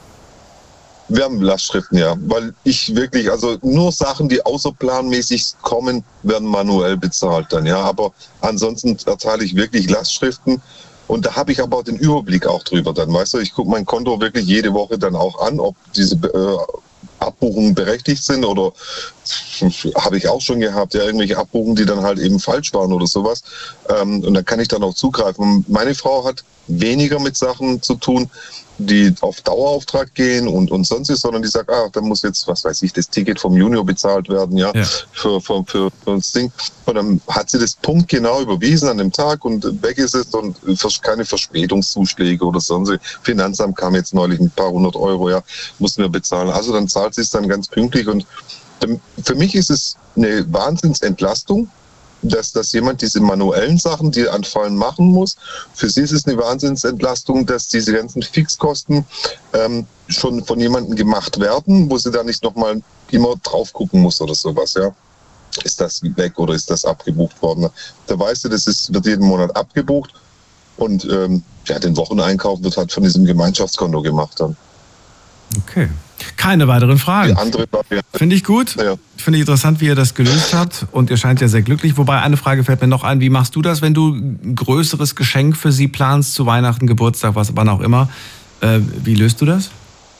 Wir haben Lastschriften, ja, weil ich wirklich, also nur Sachen, die außerplanmäßig kommen, werden manuell bezahlt dann, ja, aber ansonsten erteile ich wirklich Lastschriften und da habe ich aber auch den Überblick auch drüber dann, weißt du, ich gucke mein Konto wirklich jede Woche dann auch an, ob diese äh, Abbuchungen berechtigt sind oder habe ich auch schon gehabt, ja, irgendwelche Abbuchungen, die dann halt eben falsch waren oder sowas, ähm, und dann kann ich dann auch zugreifen. Und meine Frau hat weniger mit Sachen zu tun, die auf Dauerauftrag gehen und, und sonst ist, sondern die sagt, ah, da muss jetzt, was weiß ich, das Ticket vom Junior bezahlt werden, ja, ja. Für, für, für, für das Ding. Und dann hat sie das punktgenau überwiesen an dem Tag und weg ist es und keine Verspätungszuschläge oder sonst. Finanzamt kam jetzt neulich ein paar hundert Euro, ja, mussten wir bezahlen. Also dann zahlt sie es dann ganz pünktlich und für mich ist es eine Wahnsinnsentlastung, dass, dass jemand diese manuellen Sachen, die anfallen, machen muss. Für sie ist es eine Wahnsinnsentlastung, dass diese ganzen Fixkosten ähm, schon von jemandem gemacht werden, wo sie da nicht nochmal immer drauf gucken muss oder sowas, ja. Ist das weg oder ist das abgebucht worden? Da weißt du, das ist, wird jeden Monat abgebucht und ähm, ja, den Wocheneinkauf wird halt von diesem Gemeinschaftskonto gemacht dann.
Okay. Keine weiteren Fragen.
Die andere Variante.
Finde ich gut.
Ja.
Finde ich interessant, wie ihr das gelöst habt. Und ihr scheint ja sehr glücklich. Wobei eine Frage fällt mir noch ein. Wie machst du das, wenn du ein größeres Geschenk für sie planst, zu Weihnachten, Geburtstag, was wann auch immer? Äh, wie löst du das?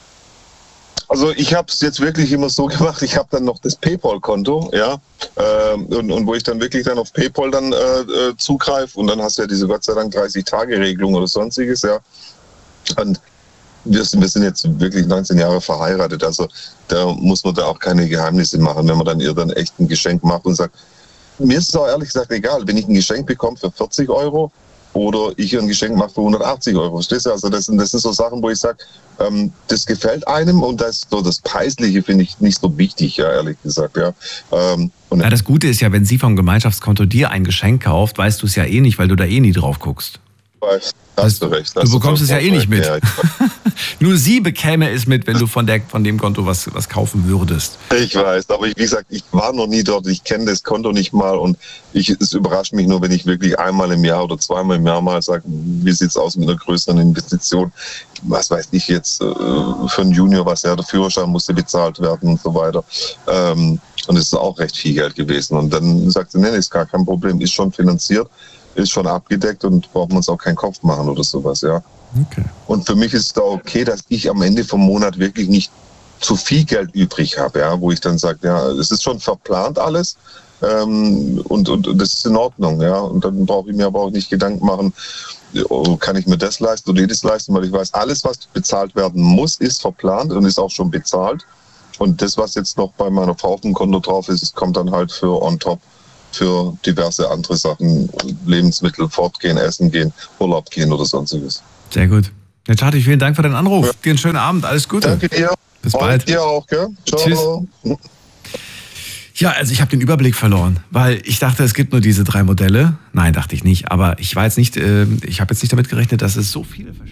Also ich habe es jetzt wirklich immer so gemacht, ich habe dann noch das PayPal-Konto, ja, äh, und, und wo ich dann wirklich dann auf PayPal dann äh, zugreife und dann hast du ja diese Gott sei Dank dreißig-Tage-Regelung oder sonstiges, ja. Und Wir sind, wir sind jetzt wirklich neunzehn Jahre verheiratet, also da muss man da auch keine Geheimnisse machen, wenn man dann ihr dann echt ein Geschenk macht und sagt, mir ist es auch ehrlich gesagt egal, wenn ich ein Geschenk bekomme für vierzig Euro oder ich ihr ein Geschenk mache für hundertachtzig Euro, verstehst du? Also das sind, das sind so Sachen, wo ich sage, ähm, das gefällt einem und das, so das Preisliche finde ich nicht so wichtig, ja, ehrlich gesagt, ja. Ähm, und
ja. Das Gute ist ja, wenn sie vom Gemeinschaftskonto dir ein Geschenk kauft, weißt du es ja eh nicht, weil du da eh nie drauf guckst.
Weiß, hast du recht.
Du bekommst es ja eh nicht mit.
Ja,
Nur sie bekäme es mit, wenn du von, der, von dem Konto was, was kaufen würdest.
Ich weiß, aber ich, wie gesagt, ich war noch nie dort, ich kenne das Konto nicht mal und ich, es überrascht mich nur, wenn ich wirklich einmal im Jahr oder zweimal im Jahr mal sage, wie sieht es aus mit einer größeren Investition, was weiß ich jetzt, für einen Junior, was ja, der Führerschein musste bezahlt werden und so weiter. Und es ist auch recht viel Geld gewesen. Und dann sagt sie, nee, ist gar kein Problem, ist schon finanziert. ist schon abgedeckt und brauchen uns auch keinen Kopf machen oder sowas, ja.
Okay.
Und für mich ist es da okay, dass ich am Ende vom Monat wirklich nicht zu viel Geld übrig habe, ja, wo ich dann sage, ja, es ist schon verplant alles ähm, und, und, und das ist in Ordnung, ja. Und dann brauche ich mir aber auch nicht Gedanken machen, oh, kann ich mir das leisten oder jedes leisten, weil ich weiß, alles, was bezahlt werden muss, ist verplant und ist auch schon bezahlt. Und das, was jetzt noch bei meiner Frau auf dem Konto drauf ist, es kommt dann halt für on top für diverse andere Sachen, Lebensmittel, fortgehen, essen gehen, Urlaub gehen oder sonstiges.
Sehr gut. Herr Tschati, vielen Dank für den Anruf. Ja. Dir einen schönen Abend. Alles Gute.
Danke dir.
Bis bald.
Dir auch, gell? Ciao.
Tschüss. Ja, also ich habe den Überblick verloren, weil ich dachte, es gibt nur diese drei Modelle. Nein, dachte ich nicht. Aber ich war jetzt nicht, äh, ich habe jetzt nicht damit gerechnet, dass es so viele verschiedene